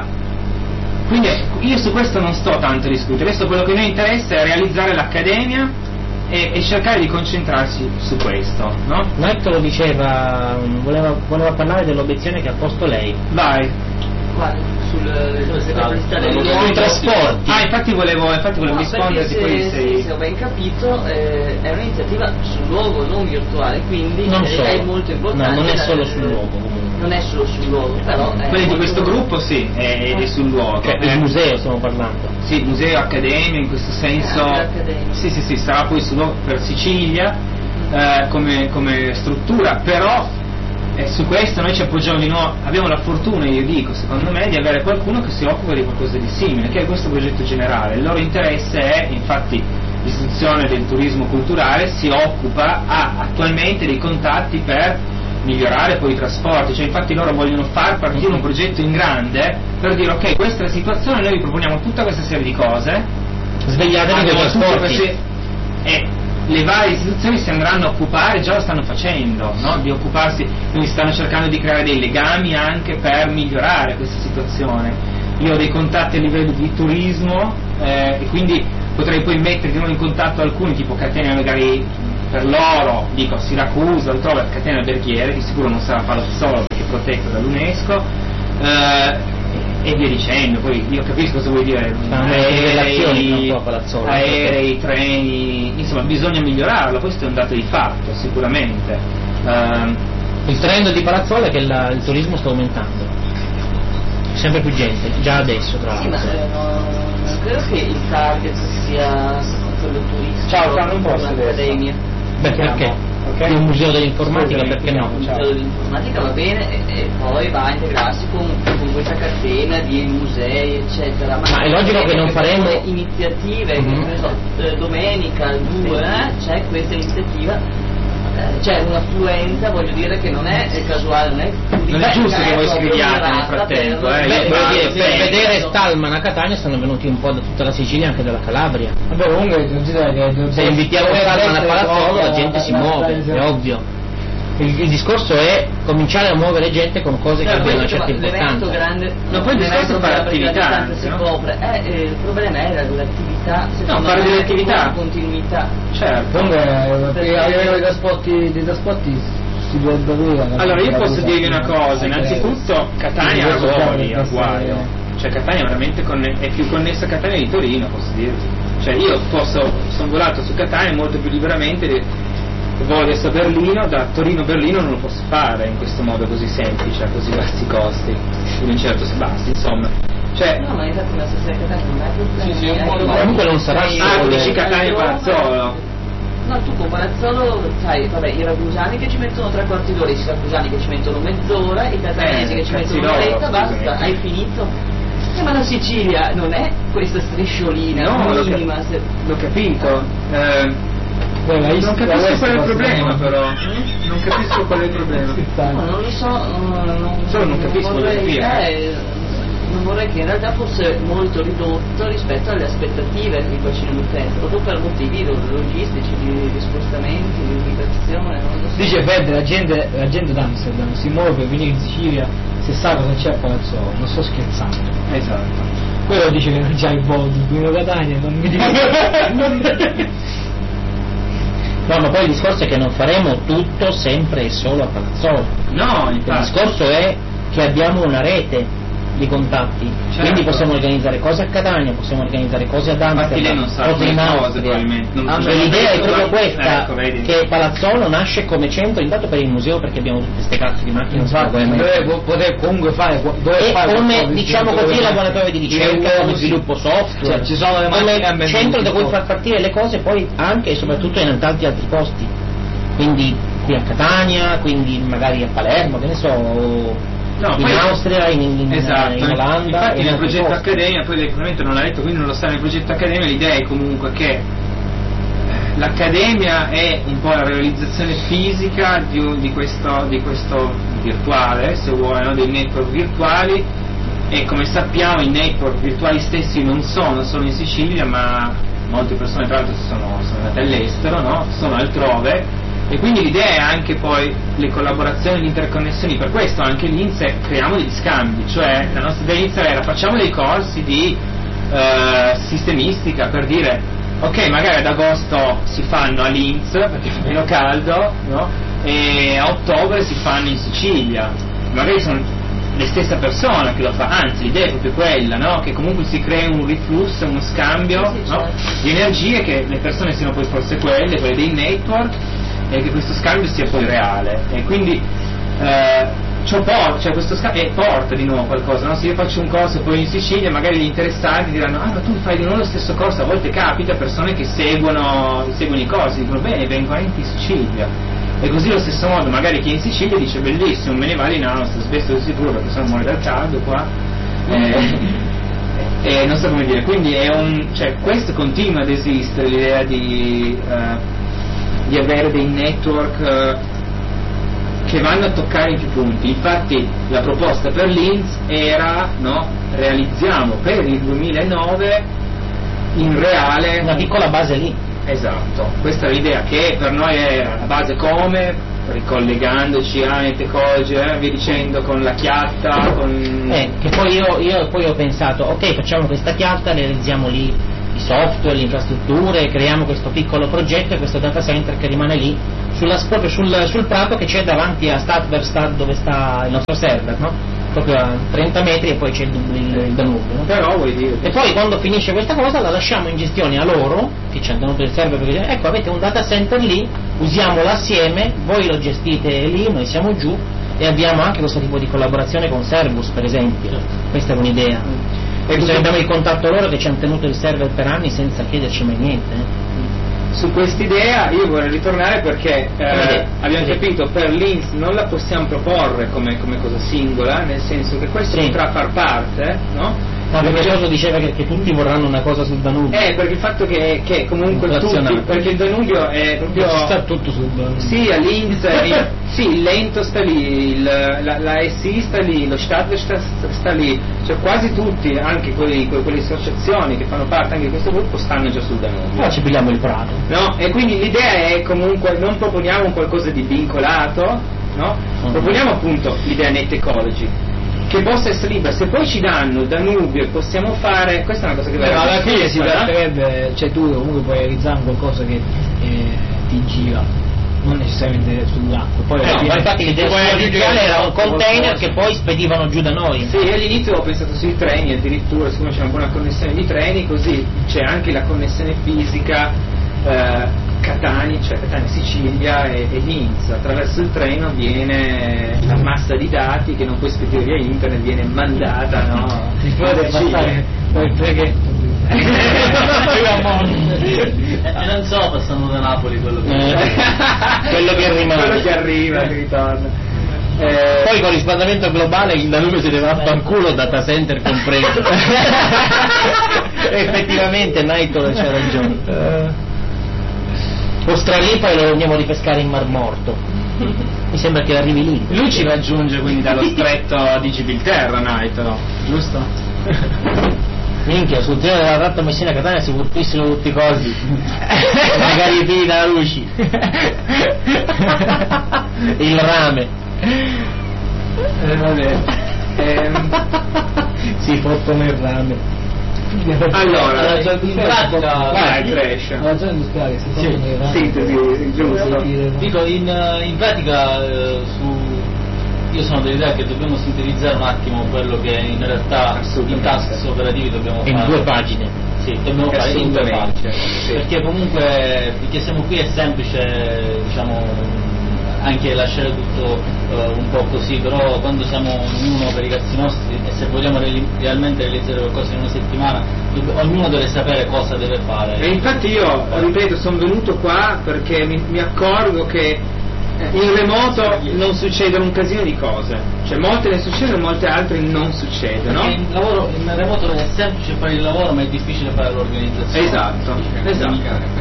quindi io su questo non sto tanto a discutere, adesso quello che a noi interessa è realizzare l'accademia e, e cercare di concentrarsi su questo, no? Mike lo diceva, voleva, voleva parlare dell'obiezione che ha posto lei. Vai. Quale? Sulle capacità del Sui luogo. trasporti. Ah, infatti volevo, infatti volevo No, risponderti, perché poi se, sei... se ho ben capito eh, è un'iniziativa sul luogo, non virtuale, quindi Non eh, solo. è molto importante. No, non è da- solo sul luogo, comunque. Non è solo sul luogo, però è Quelli di molto- questo gruppo sì, è, è sul luogo. Cioè, Eh, il museo stiamo parlando. Sì, museo, accademia, in questo senso. Anche l'accademia. Sì, sì, sì, sarà poi sul luogo per Sicilia eh, come, come struttura, però eh, su questo noi ci appoggiamo di nuovo, abbiamo la fortuna, io dico, secondo me, di avere qualcuno che si occupa di qualcosa di simile, che è questo progetto generale. Il loro interesse è, infatti, l'istituzione del turismo culturale si occupa, ha attualmente dei contatti per migliorare poi i trasporti, cioè infatti loro vogliono far partire un progetto in grande per dire ok, questa è la situazione, noi vi proponiamo tutta questa serie di cose, Svegliatevi con i abbiamo tutto trasporti. questi- e le varie istituzioni si andranno a occupare, già lo stanno facendo, no? Di occuparsi, quindi stanno cercando di creare dei legami anche per migliorare questa situazione. io ho dei contatti a livello di turismo eh, e quindi potrei poi mettere di nuovo in contatto alcuni, tipo catene magari per loro, dico Siracusa, altrove, catene alberghiere, di sicuro non sarà Palazzolo perché è protetta dall'UNESCO, eh, e via dicendo. Poi io capisco cosa vuoi dire, aerei, aerei, treni, insomma bisogna migliorarlo, questo è un dato di fatto sicuramente. Uh, il trend di Palazzolo è che la, il turismo sta aumentando, sempre più gente, già adesso tra l'altro. Sì, ma eh, non, non credo che il target sia quello turistico. Ciao, ciao, non posso l'accademia. Beh, perché? Okay. Di un museo dell'informatica, sì, perché no? Il museo dell'informatica va bene e, e poi va a integrarsi con, con questa catena di musei eccetera. Ma, ma è logico che non faremo iniziative, mm-hmm. che ne so, eh, domenica due eh, c'è questa iniziativa. C'è un'affluenza, voglio dire, che non è casuale, non è, non è giusto che voi scriviate nel frattempo. Per, eh, per, dire, per vedere Stallman a Catania stanno venuti un po' da tutta la Sicilia, anche dalla Calabria. Vabbè, comunque se invitiamo Stallman a Palazzolo la gente si muove, è ovvio. Il, il discorso è cominciare a muovere gente con cose che abbiano una certa importanza. Grande, no, poi il discorso è fare attività. Si copre. Eh, eh, il problema era l'attività, no, fare delle attività, continuità. Certo. Comunque a livello dei trasporti, dei trasporti si dovrebbe avere. Allora io posso dirvi una cosa, innanzitutto Catania ha voglia, a guaio. Cioè Catania è veramente conne- è più connessa a Catania di Torino, posso dirvi. Cioè io posso, sono volato su Catania molto più liberamente. Volo adesso a Berlino, da Torino a Berlino non lo posso fare in questo modo così semplice, a così bassi costi, in un certo bassi, insomma. Cioè, no, ma infatti la stessa Catania non è problema. Sì, sì, è un modo comunque non sarà ah, tu dici Catania e Palazzolo. No, tu con Palazzolo, sai, vabbè, i ragusani che ci mettono tre quarti d'ora, i siracusani che ci mettono mezz'ora, i catanesi eh, che ci mettono un'oretta, basta, hai finito. Eh, ma la Sicilia non è questa strisciolina no, minima. L'ho, se... l'ho capito. Eh, Beh, non capisco qual è il problema però non capisco qual è il problema no, non lo so non, solo non capisco non vorrei, dire. Eh, non vorrei che in realtà fosse molto ridotto rispetto alle aspettative di bacino d'utenza proprio per motivi logistici di, di spostamenti, di ubicazione, non lo so. Dice Fred, la gente, la gente d'Amsterdam si muove per venire in Sicilia se sa cosa c'è a Palazzolo, non sto scherzando. Esatto. Quello dice che non c'ha i voli Bruno Catania, non mi dico. No, ma poi il discorso è che non faremo tutto sempre e solo a Palazzolo. No, infatti. Il discorso è che abbiamo una rete di contatti, certo. Quindi possiamo organizzare cose a Catania, possiamo organizzare cose ad Amsterdam, cose in Austria. Cioè, l'idea è proprio questa, ecco, che Palazzolo nasce come centro intanto per il museo, perché abbiamo tutte queste cazzo di macchine, dove poter comunque fare e fare come diciamo così laboratorio di ricerca, di sviluppo software, cioè, ci sono le come centro da cui far partire le cose poi anche e soprattutto in tanti altri posti, quindi qui a Catania, quindi magari a Palermo, che ne so, no, in poi, Austria, in, in, esatto, in Olanda. Infatti nel progetto posti. Accademia, poi lei probabilmente non l'ha detto, quindi non lo sa, nel progetto Accademia l'idea è comunque che l'Accademia è un po' la realizzazione fisica di, un, di, questo, di questo virtuale, se vuoi, no? Dei network virtuali, e come sappiamo i network virtuali stessi non sono solo in Sicilia, ma molte persone tra l'altro sono, sono andate all'estero, no? Sono altrove. E quindi l'idea è anche poi le collaborazioni, le interconnessioni, per questo anche l'I N S E creiamo degli scambi, cioè la nostra idea iniziale era facciamo dei corsi di eh, sistemistica, per dire ok, magari ad agosto si fanno all'I N S E perché fa meno caldo, no? E a ottobre si fanno in Sicilia, magari sono le stesse persone che lo fa, anzi l'idea è proprio quella, no? Che comunque si crea un riflusso, uno scambio, sì, sì, no? Certo. Di energie, che le persone siano poi forse quelle, quelle dei network, e che questo scambio sia poi reale, e quindi eh, ciò porta, cioè questo scambio e porta di nuovo qualcosa, no? Se io faccio un corso poi in Sicilia, magari gli interessati diranno ah ma tu fai di nuovo lo stesso corso, a volte capita persone che seguono, seguono i corsi, dicono bene, vengo anche in Sicilia, e così allo stesso modo magari chi è in Sicilia dice bellissimo, me ne vado in Austria, spesso di sicuro perché sono muore dal caldo qua, eh, e non so come dire, quindi è un, cioè questo continua ad esistere, l'idea di eh, di avere dei network uh, che vanno a toccare in più punti. Infatti la proposta per l'I N S era, no, realizziamo per il duemilanove in reale una piccola base lì. Esatto, questa è l'idea che per noi è la base come ricollegandoci a Ecology, eh, via dicendo, con la chiatta, con... Eh, che poi io, io poi ho pensato, ok, facciamo questa chiatta, realizziamo lì i software, le infrastrutture, creiamo questo piccolo progetto e questo data center che rimane lì, sulla, proprio sul, sul prato che c'è davanti a Stadtwerkstatt dove sta il nostro server, no? Proprio a trenta metri e poi c'è il, il, il Danubio, no? Però vuoi dire e poi quando finisce questa cosa la lasciamo in gestione a loro che ci hanno tenuto il server, perché ecco avete un data center lì, usiamolo assieme, voi lo gestite lì, noi siamo giù e abbiamo anche questo tipo di collaborazione con Servus per esempio. Questa è un'idea e bisogna abbiamo il contatto loro che ci hanno tenuto il server per anni senza chiederci mai niente, eh. Su quest'idea io vorrei ritornare perché eh, abbiamo capito per l'I N S non la possiamo proporre come, come cosa singola, nel senso che questo sì. potrà far parte, no? No, perché Giorgio diceva che, che tutti vorranno una cosa sul Danubio. Eh, perché il fatto che, che comunque tutti, perché il Danubio è proprio... Ci sta tutto sul Danubio. Sì, all'I N S, il, sì, il Lento sta lì, il, la, la S I sta lì, lo Stadtwerkstatt sta, sta lì, cioè quasi tutti, anche quelli, quelle associazioni che fanno parte anche di questo gruppo stanno già sul Danubio. Ora ci pigliamo il prato. No? E quindi l'idea è comunque, non proponiamo qualcosa di vincolato, no? Uh-huh. Proponiamo appunto l'idea Net Ecology, che possa essere libera. Se poi ci danno Danubio e possiamo fare, questa è una cosa che ma alla fine si eh? tratterebbe, cioè tu comunque puoi realizzare qualcosa che eh, ti gira, non necessariamente sull'acqua. Poi eh, no, ma infatti l'idea iniziale era un container che poi spedivano giù da noi. Sì, all'inizio ho pensato sui treni, addirittura siccome c'è una buona connessione di treni, così c'è anche la connessione fisica eh, Catania, cioè Catania Sicilia e, e Linz. Attraverso il treno viene la massa di dati che non puoi spedire via internet, viene mandata, no? Ti può passare poi il preghetto. E non so, passando da Napoli quello che eh, quello che rimane, quello che arriva, che ritorna. Eh, poi con il riscaldamento globale il Danubio si deve affanculo, data center compreso. Effettivamente Naito c'ha ragione. Eh. Ostra lì poi lo andiamo a ripescare in Mar Morto. Mi sembra che arrivi lì. Lui ci raggiunge quindi dallo stretto di Gibilterra, Naito, giusto? Minchia, sul treno della tratta Messina-Catania si buttissero tutti i cosi. Magari i da luci. Il rame. Eh, vabbè. Ehm. Si fottono il rame. Allora, in pratica, vai, crash. La zona industriale si sì, sintesi, giusto. Dico, in, in pratica eh, su, io sono dell'idea che dobbiamo sintetizzare un attimo quello che in realtà in task operativi dobbiamo in fare. In due pagine. Sì, dobbiamo fare in due pagine. Sì. Perché comunque, finché siamo qui è semplice, diciamo, anche lasciare tutto uh, un po' così, però quando siamo ognuno per i cazzi nostri e se vogliamo re- realmente realizzare qualcosa in una settimana, ognuno deve sapere cosa deve fare. E infatti io, ripeto, sono venuto qua perché mi, mi accorgo che in remoto non succedono un casino di cose, cioè molte ne succedono e molte altre non succedono. Perché in, lavoro, in remoto è semplice fare il lavoro ma è difficile fare l'organizzazione. Esatto, esatto.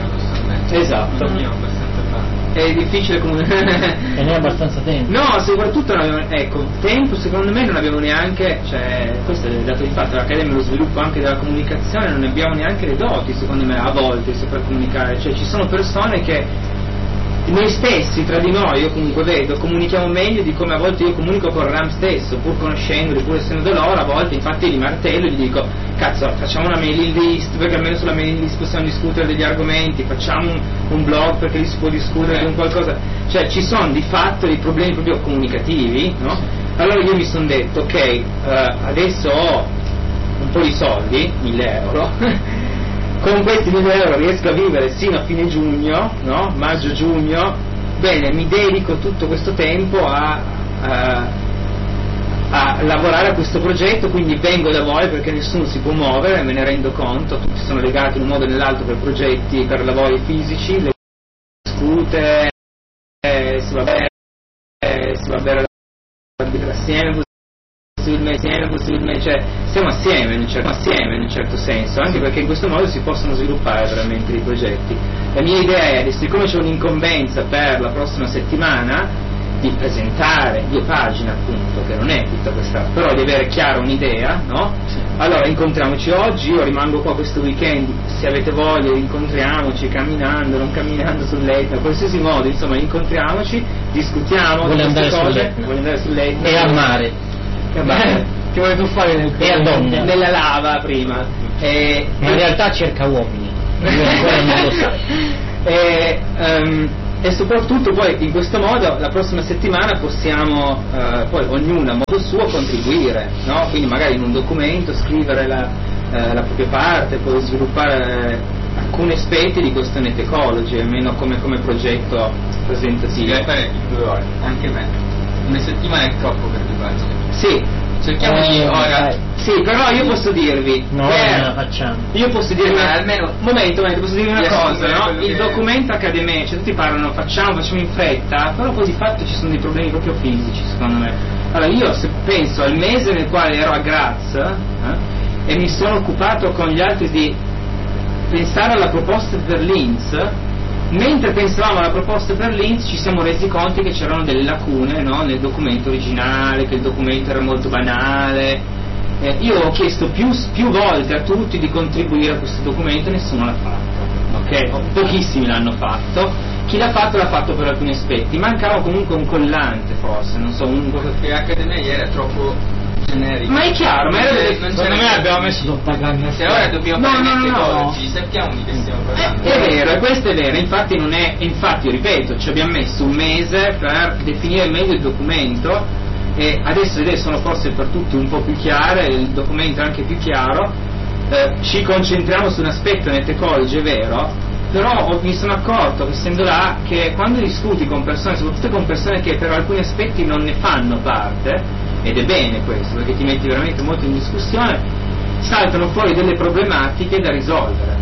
Esatto. È difficile comunicare. E non è abbastanza tempo. No, soprattutto non abbiamo, ecco, tempo secondo me non abbiamo neanche, cioè questo è il dato di fatto, l'Accademia lo sviluppo anche della comunicazione, non abbiamo neanche le doti secondo me a volte per comunicare, cioè ci sono persone che noi stessi tra di noi, io comunque vedo, comunichiamo meglio di come a volte io comunico con Ram stesso, pur conoscendoli, pur essendo da loro, a volte infatti li martello e gli dico cazzo facciamo una mailing list perché almeno sulla mailing list possiamo discutere degli argomenti, facciamo un, un blog perché lì si può discutere di un qualcosa, cioè ci sono di fatto dei problemi proprio comunicativi, no? Allora io mi sono detto ok, eh, adesso ho un po' di soldi, mille euro con questi mille euro riesco a vivere sino a fine giugno, no? Maggio-giugno, bene, mi dedico tutto questo tempo a, a, a lavorare a questo progetto, quindi vengo da voi perché nessuno si può muovere, me ne rendo conto, tutti sono legati in un modo o nell'altro per progetti, per lavori fisici, le discute, eh, si va bene, eh, si va bene assieme, possibilmente, possibilmente, cioè siamo assieme in, un certo, assieme in un certo senso, anche perché in questo modo si possono sviluppare veramente dei progetti. La mia idea è, siccome c'è un'incombenza per la prossima settimana, di presentare due pagine appunto, che non è tutta questa, però di avere chiara un'idea, no? Sì. Allora incontriamoci oggi, io rimango qua questo weekend, se avete voglia incontriamoci camminando, non camminando sull'Etna, in qualsiasi modo, insomma incontriamoci, discutiamo vuole andare cose, vuole andare sull'Etna e al mare, che, mare. Che vuoi tu fare nel e a donna nella lava prima, e, ma in realtà cerca uomini, lui ancora non lo sa. E, um, e soprattutto poi in questo modo la prossima settimana possiamo eh, poi ognuno a modo suo contribuire, no? Quindi magari in un documento scrivere la, eh, la propria parte, poi sviluppare eh, alcuni aspetti di Question Ecology, almeno come, come progetto presentativo. Sì, fare due ore, anche me. Una settimana è troppo per due pagine. Sì. Cerchiamo eh, di ora. dai. Sì, però io posso dirvi. No, che non la facciamo. Io posso dirvi una, almeno. Momento, momento, posso dirvi una cosa, no? Il che... documento accademico, cioè tutti parlano, facciamo, facciamo in fretta, però poi di fatto ci sono dei problemi proprio fisici, secondo me. Allora io se penso al mese nel quale ero a Graz eh, e mi sono occupato con gli altri di pensare alla proposta per Linz. Mentre pensavamo alla proposta per Linz ci siamo resi conto che c'erano delle lacune, no, nel documento originale, che il documento era molto banale. Eh, io ho chiesto più, più volte a tutti di contribuire a questo documento e nessuno l'ha fatto, ok? Pochissimi l'hanno fatto, chi l'ha fatto l'ha fatto per alcuni aspetti, mancava comunque un collante forse, non so, un... perché l'Accademia era troppo generico. Ma è chiaro, ma era delle... secondo me abbiamo messo tutta canna. Se ora dobbiamo no, fare no, no, no. sappiamo di che stiamo parlando. È vero, e questo è vero, infatti non è, infatti ripeto, ci abbiamo messo un mese per definire meglio il documento e adesso le idee sono forse per tutti un po' più chiare, il documento è anche più chiaro, eh, ci concentriamo su un aspetto net ecology, è vero, però ho, mi sono accorto, essendo là, che quando discuti con persone, soprattutto con persone che per alcuni aspetti non ne fanno parte, ed è bene questo perché ti metti veramente molto in discussione, saltano fuori delle problematiche da risolvere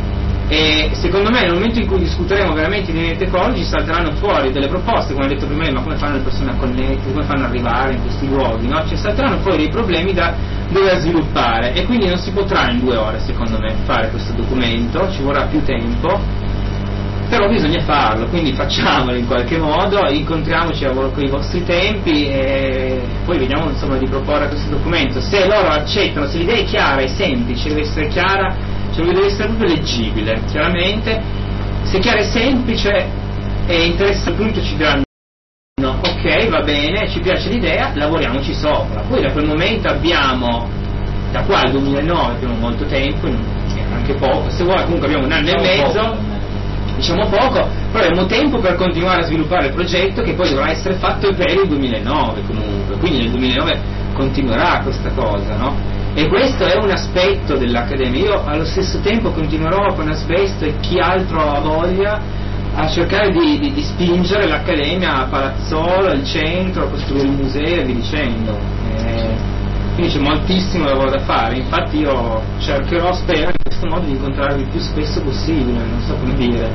e secondo me nel momento in cui discuteremo veramente di net ecology salteranno fuori delle proposte, come ho detto prima, ma come fanno le persone a connettere, come fanno ad arrivare in questi luoghi, no? Cioè salteranno fuori dei problemi da dover sviluppare e quindi non si potrà in due ore secondo me fare questo documento, ci vorrà più tempo, però bisogna farlo, quindi facciamolo in qualche modo, incontriamoci con i vostri tempi e poi vediamo insomma di proporre questo documento. Se loro accettano, se l'idea è chiara, è semplice, deve essere chiara, cioè deve essere proprio leggibile, chiaramente, se è chiara e semplice e interessa al punto ci diranno no, ok, va bene, ci piace l'idea, lavoriamoci sopra. Poi da quel momento abbiamo, da qua al duemilanove abbiamo molto tempo, anche poco, se vuoi comunque abbiamo un anno e mezzo, diciamo poco, però abbiamo tempo per continuare a sviluppare il progetto che poi dovrà essere fatto per il duemilanove comunque, quindi nel duemilanove continuerà questa cosa, no? E questo è un aspetto dell'Accademia. Io allo stesso tempo continuerò con Asbesto e chi altro ha voglia a cercare di, di, di spingere l'Accademia a Palazzolo, al centro, a costruire il museo e via dicendo. E quindi c'è moltissimo lavoro da fare, infatti io cercherò, spero in questo modo di incontrarvi il più spesso possibile, non so come dire.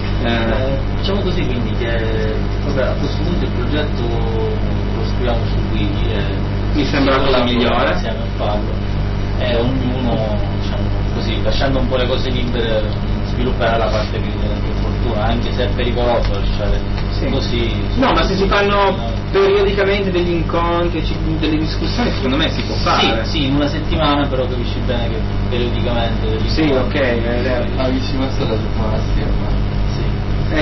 Eh, facciamo così quindi che vabbè, a questo punto il progetto lo scriviamo su Wiki e mi sembra la cosa migliore insieme a farlo e ognuno diciamo così lasciando un po' le cose libere sviluppare la parte più fortuna, anche se è pericoloso lasciare sì. Così no ma se si fanno no. periodicamente degli incontri, delle discussioni secondo me si può fare sì, sì in una settimana però capisci bene che periodicamente degli sì ok è bravissima stata la scherma sì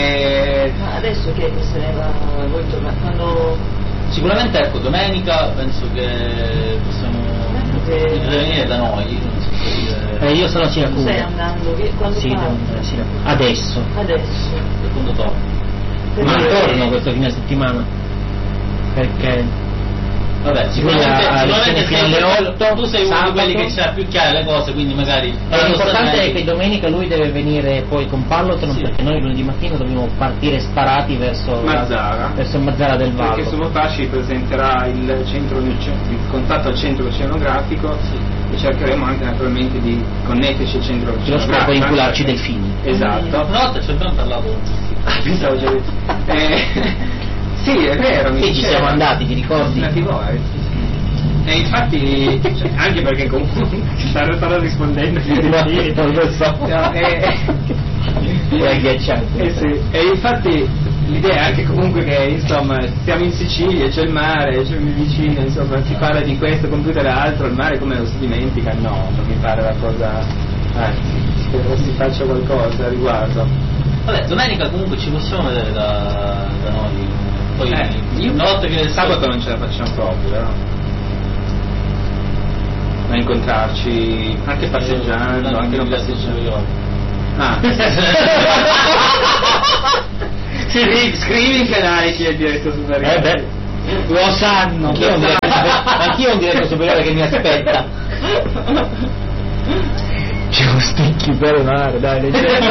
e... ma adesso che se ne va voi tornate quando sicuramente ecco domenica penso che possiamo che... venire da noi non so dire... eh, io sono a Siracusa stai andando che, quando sì, adesso adesso secondo torno ma torno questo fine settimana perché vabbè sicuramente, a, sicuramente fino alle otto tu sei uno di quelli che c'ha più chiare le cose quindi magari eh, l'importante è che domenica lui deve venire poi con Pallotron sì. Perché noi lunedì mattina dobbiamo partire sparati verso Mazzara la, verso Mazzara del Vallo perché su Motaci presenterà il centro il contatto al centro oceanografico sì. E cercheremo anche naturalmente di connetterci al centro oceanografico lo scopo di incularci delfini esatto no ci abbiamo parlato ah pensavo già detto eh, sì, è vero, sì, ci siamo andati, ti ricordi? E infatti, cioè, anche perché comunque stanno, stanno rispondendo non lo so no, e, è agghiacciante eh, sì. E infatti l'idea è anche comunque che insomma siamo in Sicilia, c'è il mare, c'è vicino, insomma si parla di questo computer e altro, il mare come lo si dimentica? No, non mi pare la cosa, anzi, spero si faccia qualcosa a riguardo. Vabbè, domenica comunque ci possiamo vedere da, da noi, poi eh, io una volta che il sabato non ce la facciamo proprio, no? A incontrarci anche passeggiando, no, anche non passeggiando io. Ah. Scrivi, scrivi in canale chi è il diretto superiore. Eh beh, lo sanno. Anch'io ho un diretto, anch'io ho un diretto superiore che mi aspetta. C'è un sticchi per mare, dai, leggero.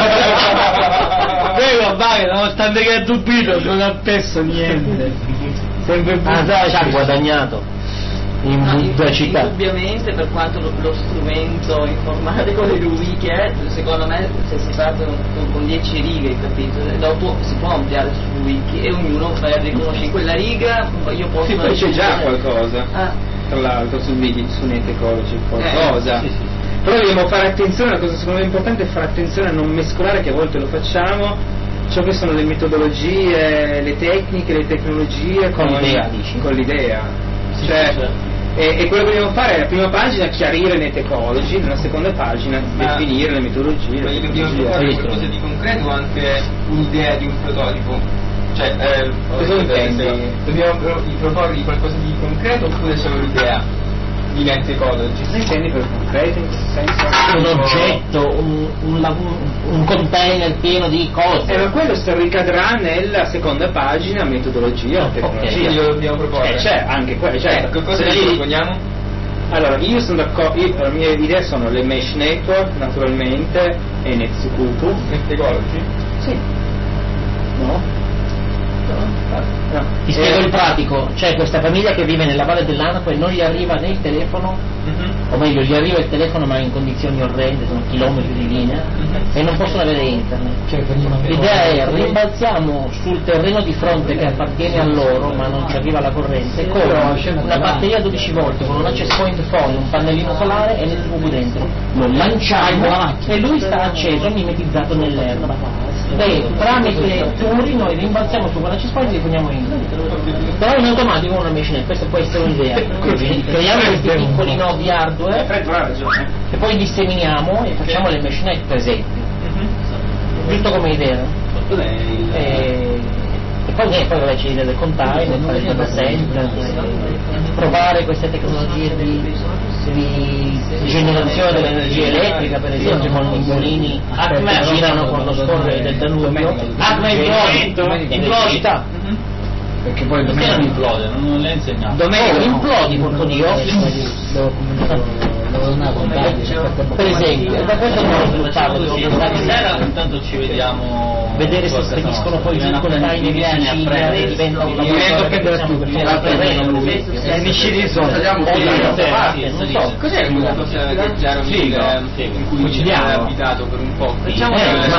Prego, vai, nonostante che è dubito, non ha perso niente. Sempre ah, dai, ci ha guadagnato. In no, in, città. Indubbiamente, per quanto lo, lo strumento informatico del wiki è, secondo me se si parte con, con dieci righe, capito? Dopo si può ampliare sul wiki e ognuno fa riconoscere quella riga, io posso. Sì, poi c'è già qualcosa. Ah. Tra l'altro sul wiki, su Netecology qualcosa. Eh, sì, sì. Però dobbiamo fare attenzione, la cosa secondo me importante è fare attenzione a non mescolare, che a volte lo facciamo, ciò che sono le metodologie, le tecniche, le tecnologie con, con l'idea, dici? Con l'idea. Sì, cioè, sì. E, e quello che dobbiamo fare è la prima pagina chiarire Netecology, nella seconda pagina ah, definire le metodologie. Ma gli dobbiamo proporre qualcosa di concreto o anche un'idea di un prototipo? Cioè, eh, cosa intendi? Dobbiamo proporre qualcosa di concreto oppure solo l'idea di Netecology? Cosa intendi per concreto? In che senso? Un oggetto, un, un, un container pieno di cose. Eh, ma quello ricadrà nella seconda pagina metodologia o tecnologia. Quindi lo dobbiamo proporre. Eh, c'è anche quello, certo. Eh, cosa gli proponiamo? Allora, io sono d'accordo, io, le mie idee sono le mesh network, naturalmente, e Netsukutu. Netecology? Sì. No? No. Ti spiego il pratico, c'è questa famiglia che vive nella valle dell'Anapo e non gli arriva né il telefono, mm-hmm. o meglio gli arriva il telefono ma in condizioni orrende, sono chilometri di linea, mm-hmm. e non possono avere internet. Cioè, l'idea è rimbalziamo sul terreno di fronte che appartiene a loro ma non ci arriva la corrente con una batteria dodici volt con un access point phone, un pannellino solare e nel buco dentro lo lanciamo e lui sta acceso mimetizzato nell'erba. E tramite turi noi rimbalziamo su quella access point e li poniamo in però in automatico con una macchina, questa può essere un'idea. Creiamo questi piccoli nodi hardware e poi disseminiamo e facciamo le macchine per esempio, giusto come idea. E, e poi niente, poi vabbè c'è l'idea del container, fare il data center, provare queste tecnologie di, di generazione dell'energia elettrica, per esempio con i mulini che girano con lo scorrere del Danubio. Acme implodi, perché poi domenica non implode, non l'hai insegnato. Domenica oh, implodi, porco Dio. Per esempio, e da questo non ho sviluppato, stasera intanto ci vediamo, vedere se spediscono poi giù con i in Sicilia e diventa un laboratorio per terreno, finisci di solito. Non so, cos'è quella cosa che Giaro in cui ci ha abitato per un po'? Facciamo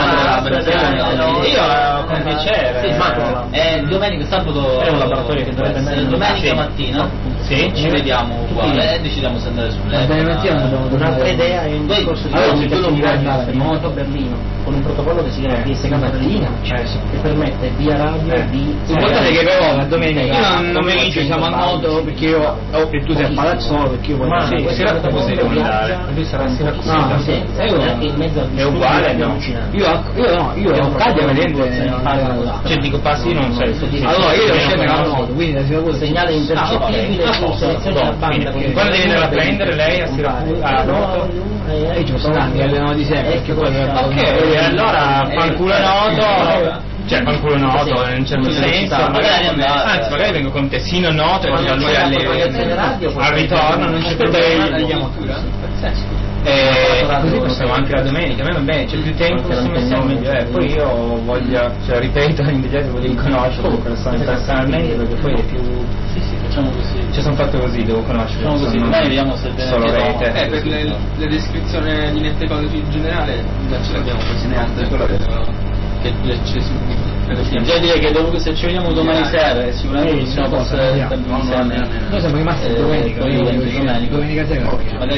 io con piacere. È domenica, sabato è un laboratorio che dovrebbe andare domenica mattina. Sì, ci vediamo uguale e decidiamo se andare sull'E. Un'altra idea è un discorso di moto Berlino con un protocollo che si chiama D S K Berlino, che permette via radio di guardate che però la domenica io non mi dice siamo a moto perché io oh, e tu sei a Palazzolo perché io voglio sì, sì, sera come andare lui sarà no, sì, anche in mezzo è uguale no. io io no io ho cadio vedente cioè dico passi non sei allora io devo scendere a moto quindi la sicuro segnale impercettibile su selezione della banda quando devi andare a prendere lei a Ah, no, e ci posso anche allenare di sé perché poi ok, allora fanculo noto cioè fanculo noto in un certo senso magari anzi magari vengo con Tessino noto e vado a lui al ritorno non c'è problema e così possiamo anche la domenica a me va bene c'è più tempo possiamo meglio eh. Poi io voglio cioè ripeto in voglio conoscere personalmente perché poi è più facciamo così. Ci sono fatto così, devo conoscere. Facciamo così, noi vediamo se solo rete. Eh, per le, le descrizioni di Netecology in generale già ce l'abbiamo quasi neanche quello che già direi che dopo se ci vediamo domani sera sicuramente possiamo passare insieme. Noi siamo rimasti domenica, domenica sera.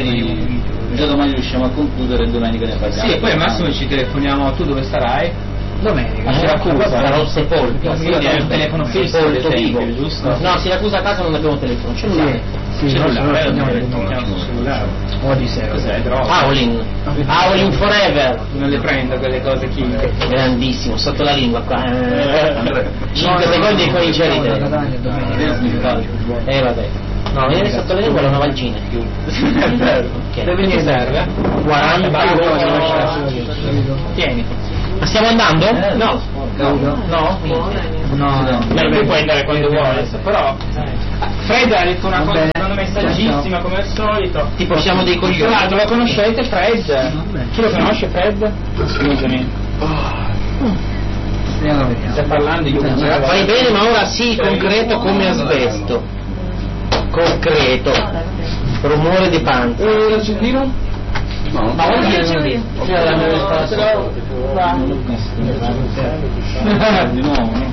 Magari già domani riusciamo a concludere e domenica ne parliamo. Sì, e poi al massimo ci telefoniamo, tu dove sarai? Domenica. A Siracusa sarà un sepolto. Quindi è un telefono fisso, sepolto vivo. giusto? No, a Siracusa a casa non abbiamo telefono, cellulare. Sì, sì, cellulare, no, no, cellulare. Odissea. Cos'è? Droga. Howling. Howling forever. Non le prendo quelle cose chimiche. Grandissimo, sotto la lingua qua. cinque secondi e comincia a ridere. Eh vabbè. No, viene sotto la lingua la nuova algina. È vero. Dove ti serve? quaranta Tieni. Ma stiamo andando? Eh, no. No? No? No, no. Beh, lui può andare quando vuole, però Fred ha detto una cosa secondo me saggissima come al solito. Tipo siamo dei coglioni. Tra l'altro lo conoscete Fred? Chi lo conosce Fred? Scusami. Stai parlando di un Vai bene, ma ora sì, concreto come asbesto. Concreto. Rumore di panza. E l'accendino? No, ma vuoi dire così? Di nuovo, no?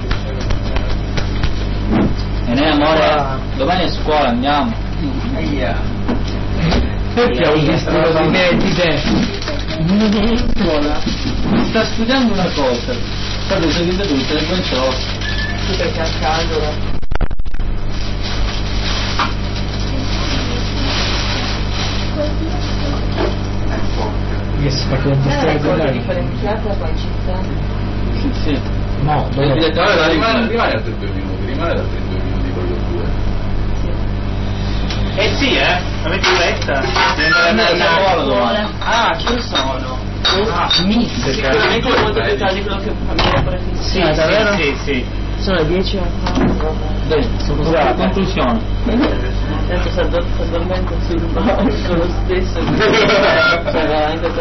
E noi amore, domani a scuola andiamo. Aia. Perché ho visto di me di te? Scuola. Sta studiando una cosa. State seguendo tutte le quattro. Sì, perché a caldo. Yes, perché Eh, ricordo di fare un'occhiata poi in città. Sì, sì. no, Il direttore la rimane, rimane altri due minuti, rimane altri due minuti con le due. Eh sì, eh? Avete fretta? Devi andare a scuola domani. Ah, chi sono? Ah, mister. Sicuramente molto più tardi di quello che famiglia prefissa. Sì, davvero? Sì, sì. Sono le dieci e Bene, sono la conclusione. Adesso si addormenta sul banco lo stesso. Cioè veramente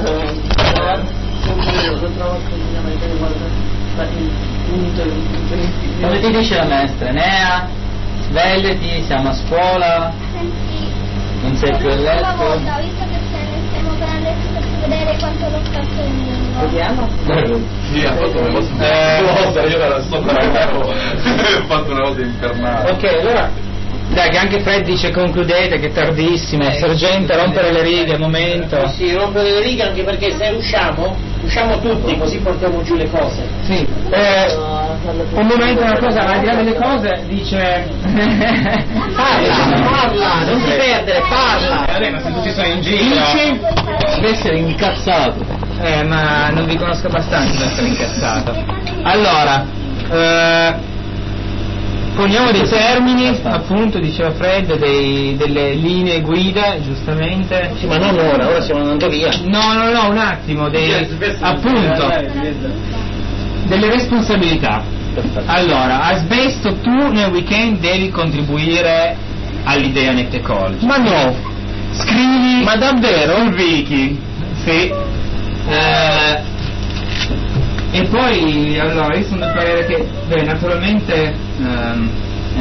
lo trovo così da mettere il punto Come ti dice la maestra, Enea, svegliati, siamo a scuola, non sei più a letto. Una volta, visto che stiamo per andare a vedere quanto lo scatto in lingua. Vediamo? Sì, ha fatto una cosa eh, io era sopra il capo, ho fatto una cosa infernale. Ok, allora dai, che anche Fred dice concludete, che è tardissimo, Eh, sergente, sì, rompere le righe, momento. Sì, rompere le righe anche perché se usciamo, usciamo tutti, così portiamo giù le cose. Sì, eh, un momento, una cosa, al di là delle cose, dice... Parla, parla, non ti perdere, parla. Eh, vabbè, ma se tutti sono in giro... Dice deve essere incazzato. Eh, ma non vi conosco abbastanza per essere incazzato. Allora, eh... poniamo dei termini, appunto, diceva Fred, dei, delle linee guida, giustamente. Sì, ma non ora, ora stiamo andando via. No, no, no, un attimo, dei, appunto, delle responsabilità. Allora, asbesto, tu nel weekend devi contribuire all'idea Net Ecology. Ma no, scrivi. ma davvero? Sul wiki, sì. Eh, e poi, allora, io sono del parere che, beh, naturalmente, ehm,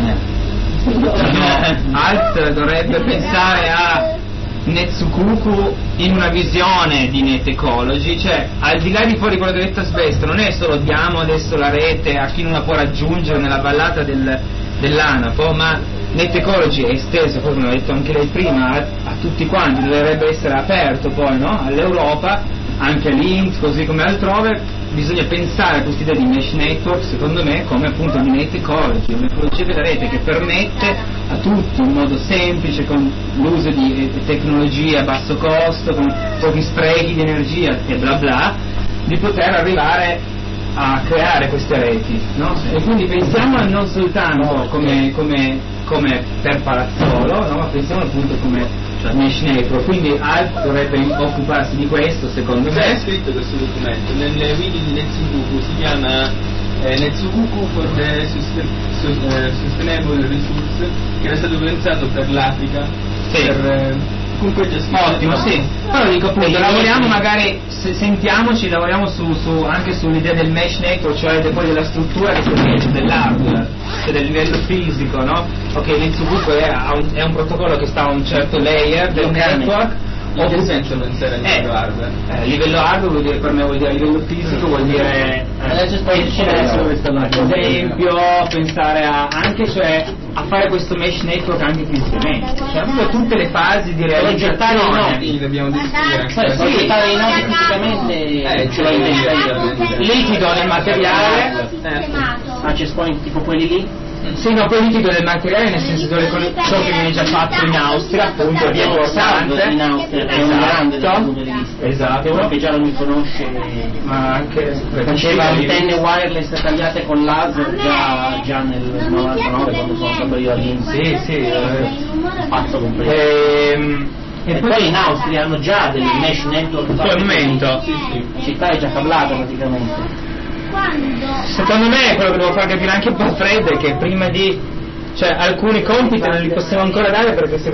eh, Alt dovrebbe pensare a Netsukuku in una visione di Net Ecology, cioè al di là di fuori quello che ha detto Asbesto, non è solo diamo adesso la rete a chi non la può raggiungere nella vallata del, dell'Anapo, ma Net Ecology è esteso, come l'ho detto anche lei prima, a, a tutti quanti, dovrebbe essere aperto poi, no? All'Europa, anche all'I N P S, così come altrove. Bisogna pensare a questa idea di mesh network, secondo me, come appunto di Net Ecology, un'ecologia della rete che permette a tutti in modo semplice, con l'uso di eh, tecnologie a basso costo, con pochi sprechi di energia e bla bla, di poter arrivare a creare queste reti, no? E quindi pensiamo non soltanto come, come, come per Palazzolo, no? Ma pensiamo appunto come cioè mesh network, quindi Alt dovrebbe occuparsi di questo, secondo me. È scritto questo documento, nel wiki di Netsukuku si chiama eh, Netsukuku for the Sustain- uh, Sustainable Resource, che era stato pensato per l'Africa, sì. per, eh, comunque già scritto. Ottimo, sì. Però dico appunto, lavoriamo magari, se, sentiamoci, lavoriamo su, su, anche sull'idea del mesh network, cioè de, poi della struttura che si dell'hardware, cioè del livello fisico, no? Ok, Netsukuku è, è un protocollo che sta a un certo layer del network, In che senso non c'era il livello hardware? Eh, livello hardware vuol dire, per me vuol dire a livello fisico, vuol dire adesso poi c'è ad esempio pensare a anche cioè a fare questo mesh network anche fisicamente, cioè proprio tutte le fasi di realizzazione li dobbiamo descrivere. Poi progettare i nodi fisicamente eh, ce l'ho in testa io. Lì ti do il materiale, ah c'è esponenti tipo quelli lì? sì, no, poi lì ti do del materiale, nel senso dove ciò che viene già fatto in Austria, appunto, è importante. In Austria, è un grande dal punto di vista. Esatto. Uno che già non mi conosce, ma anche faceva antenne wireless tagliate con laser già, già nel novantanove quando sono stato io all'Inps. Sì, sì, eh, pazzo completo. Ehm, e, e poi in Austria hanno già del mesh network. Al momento. Sì, sì. La città è già cablata praticamente. Secondo me quello che devo far capire anche un po' a Fred è che prima di cioè alcuni compiti non li possiamo ancora dare perché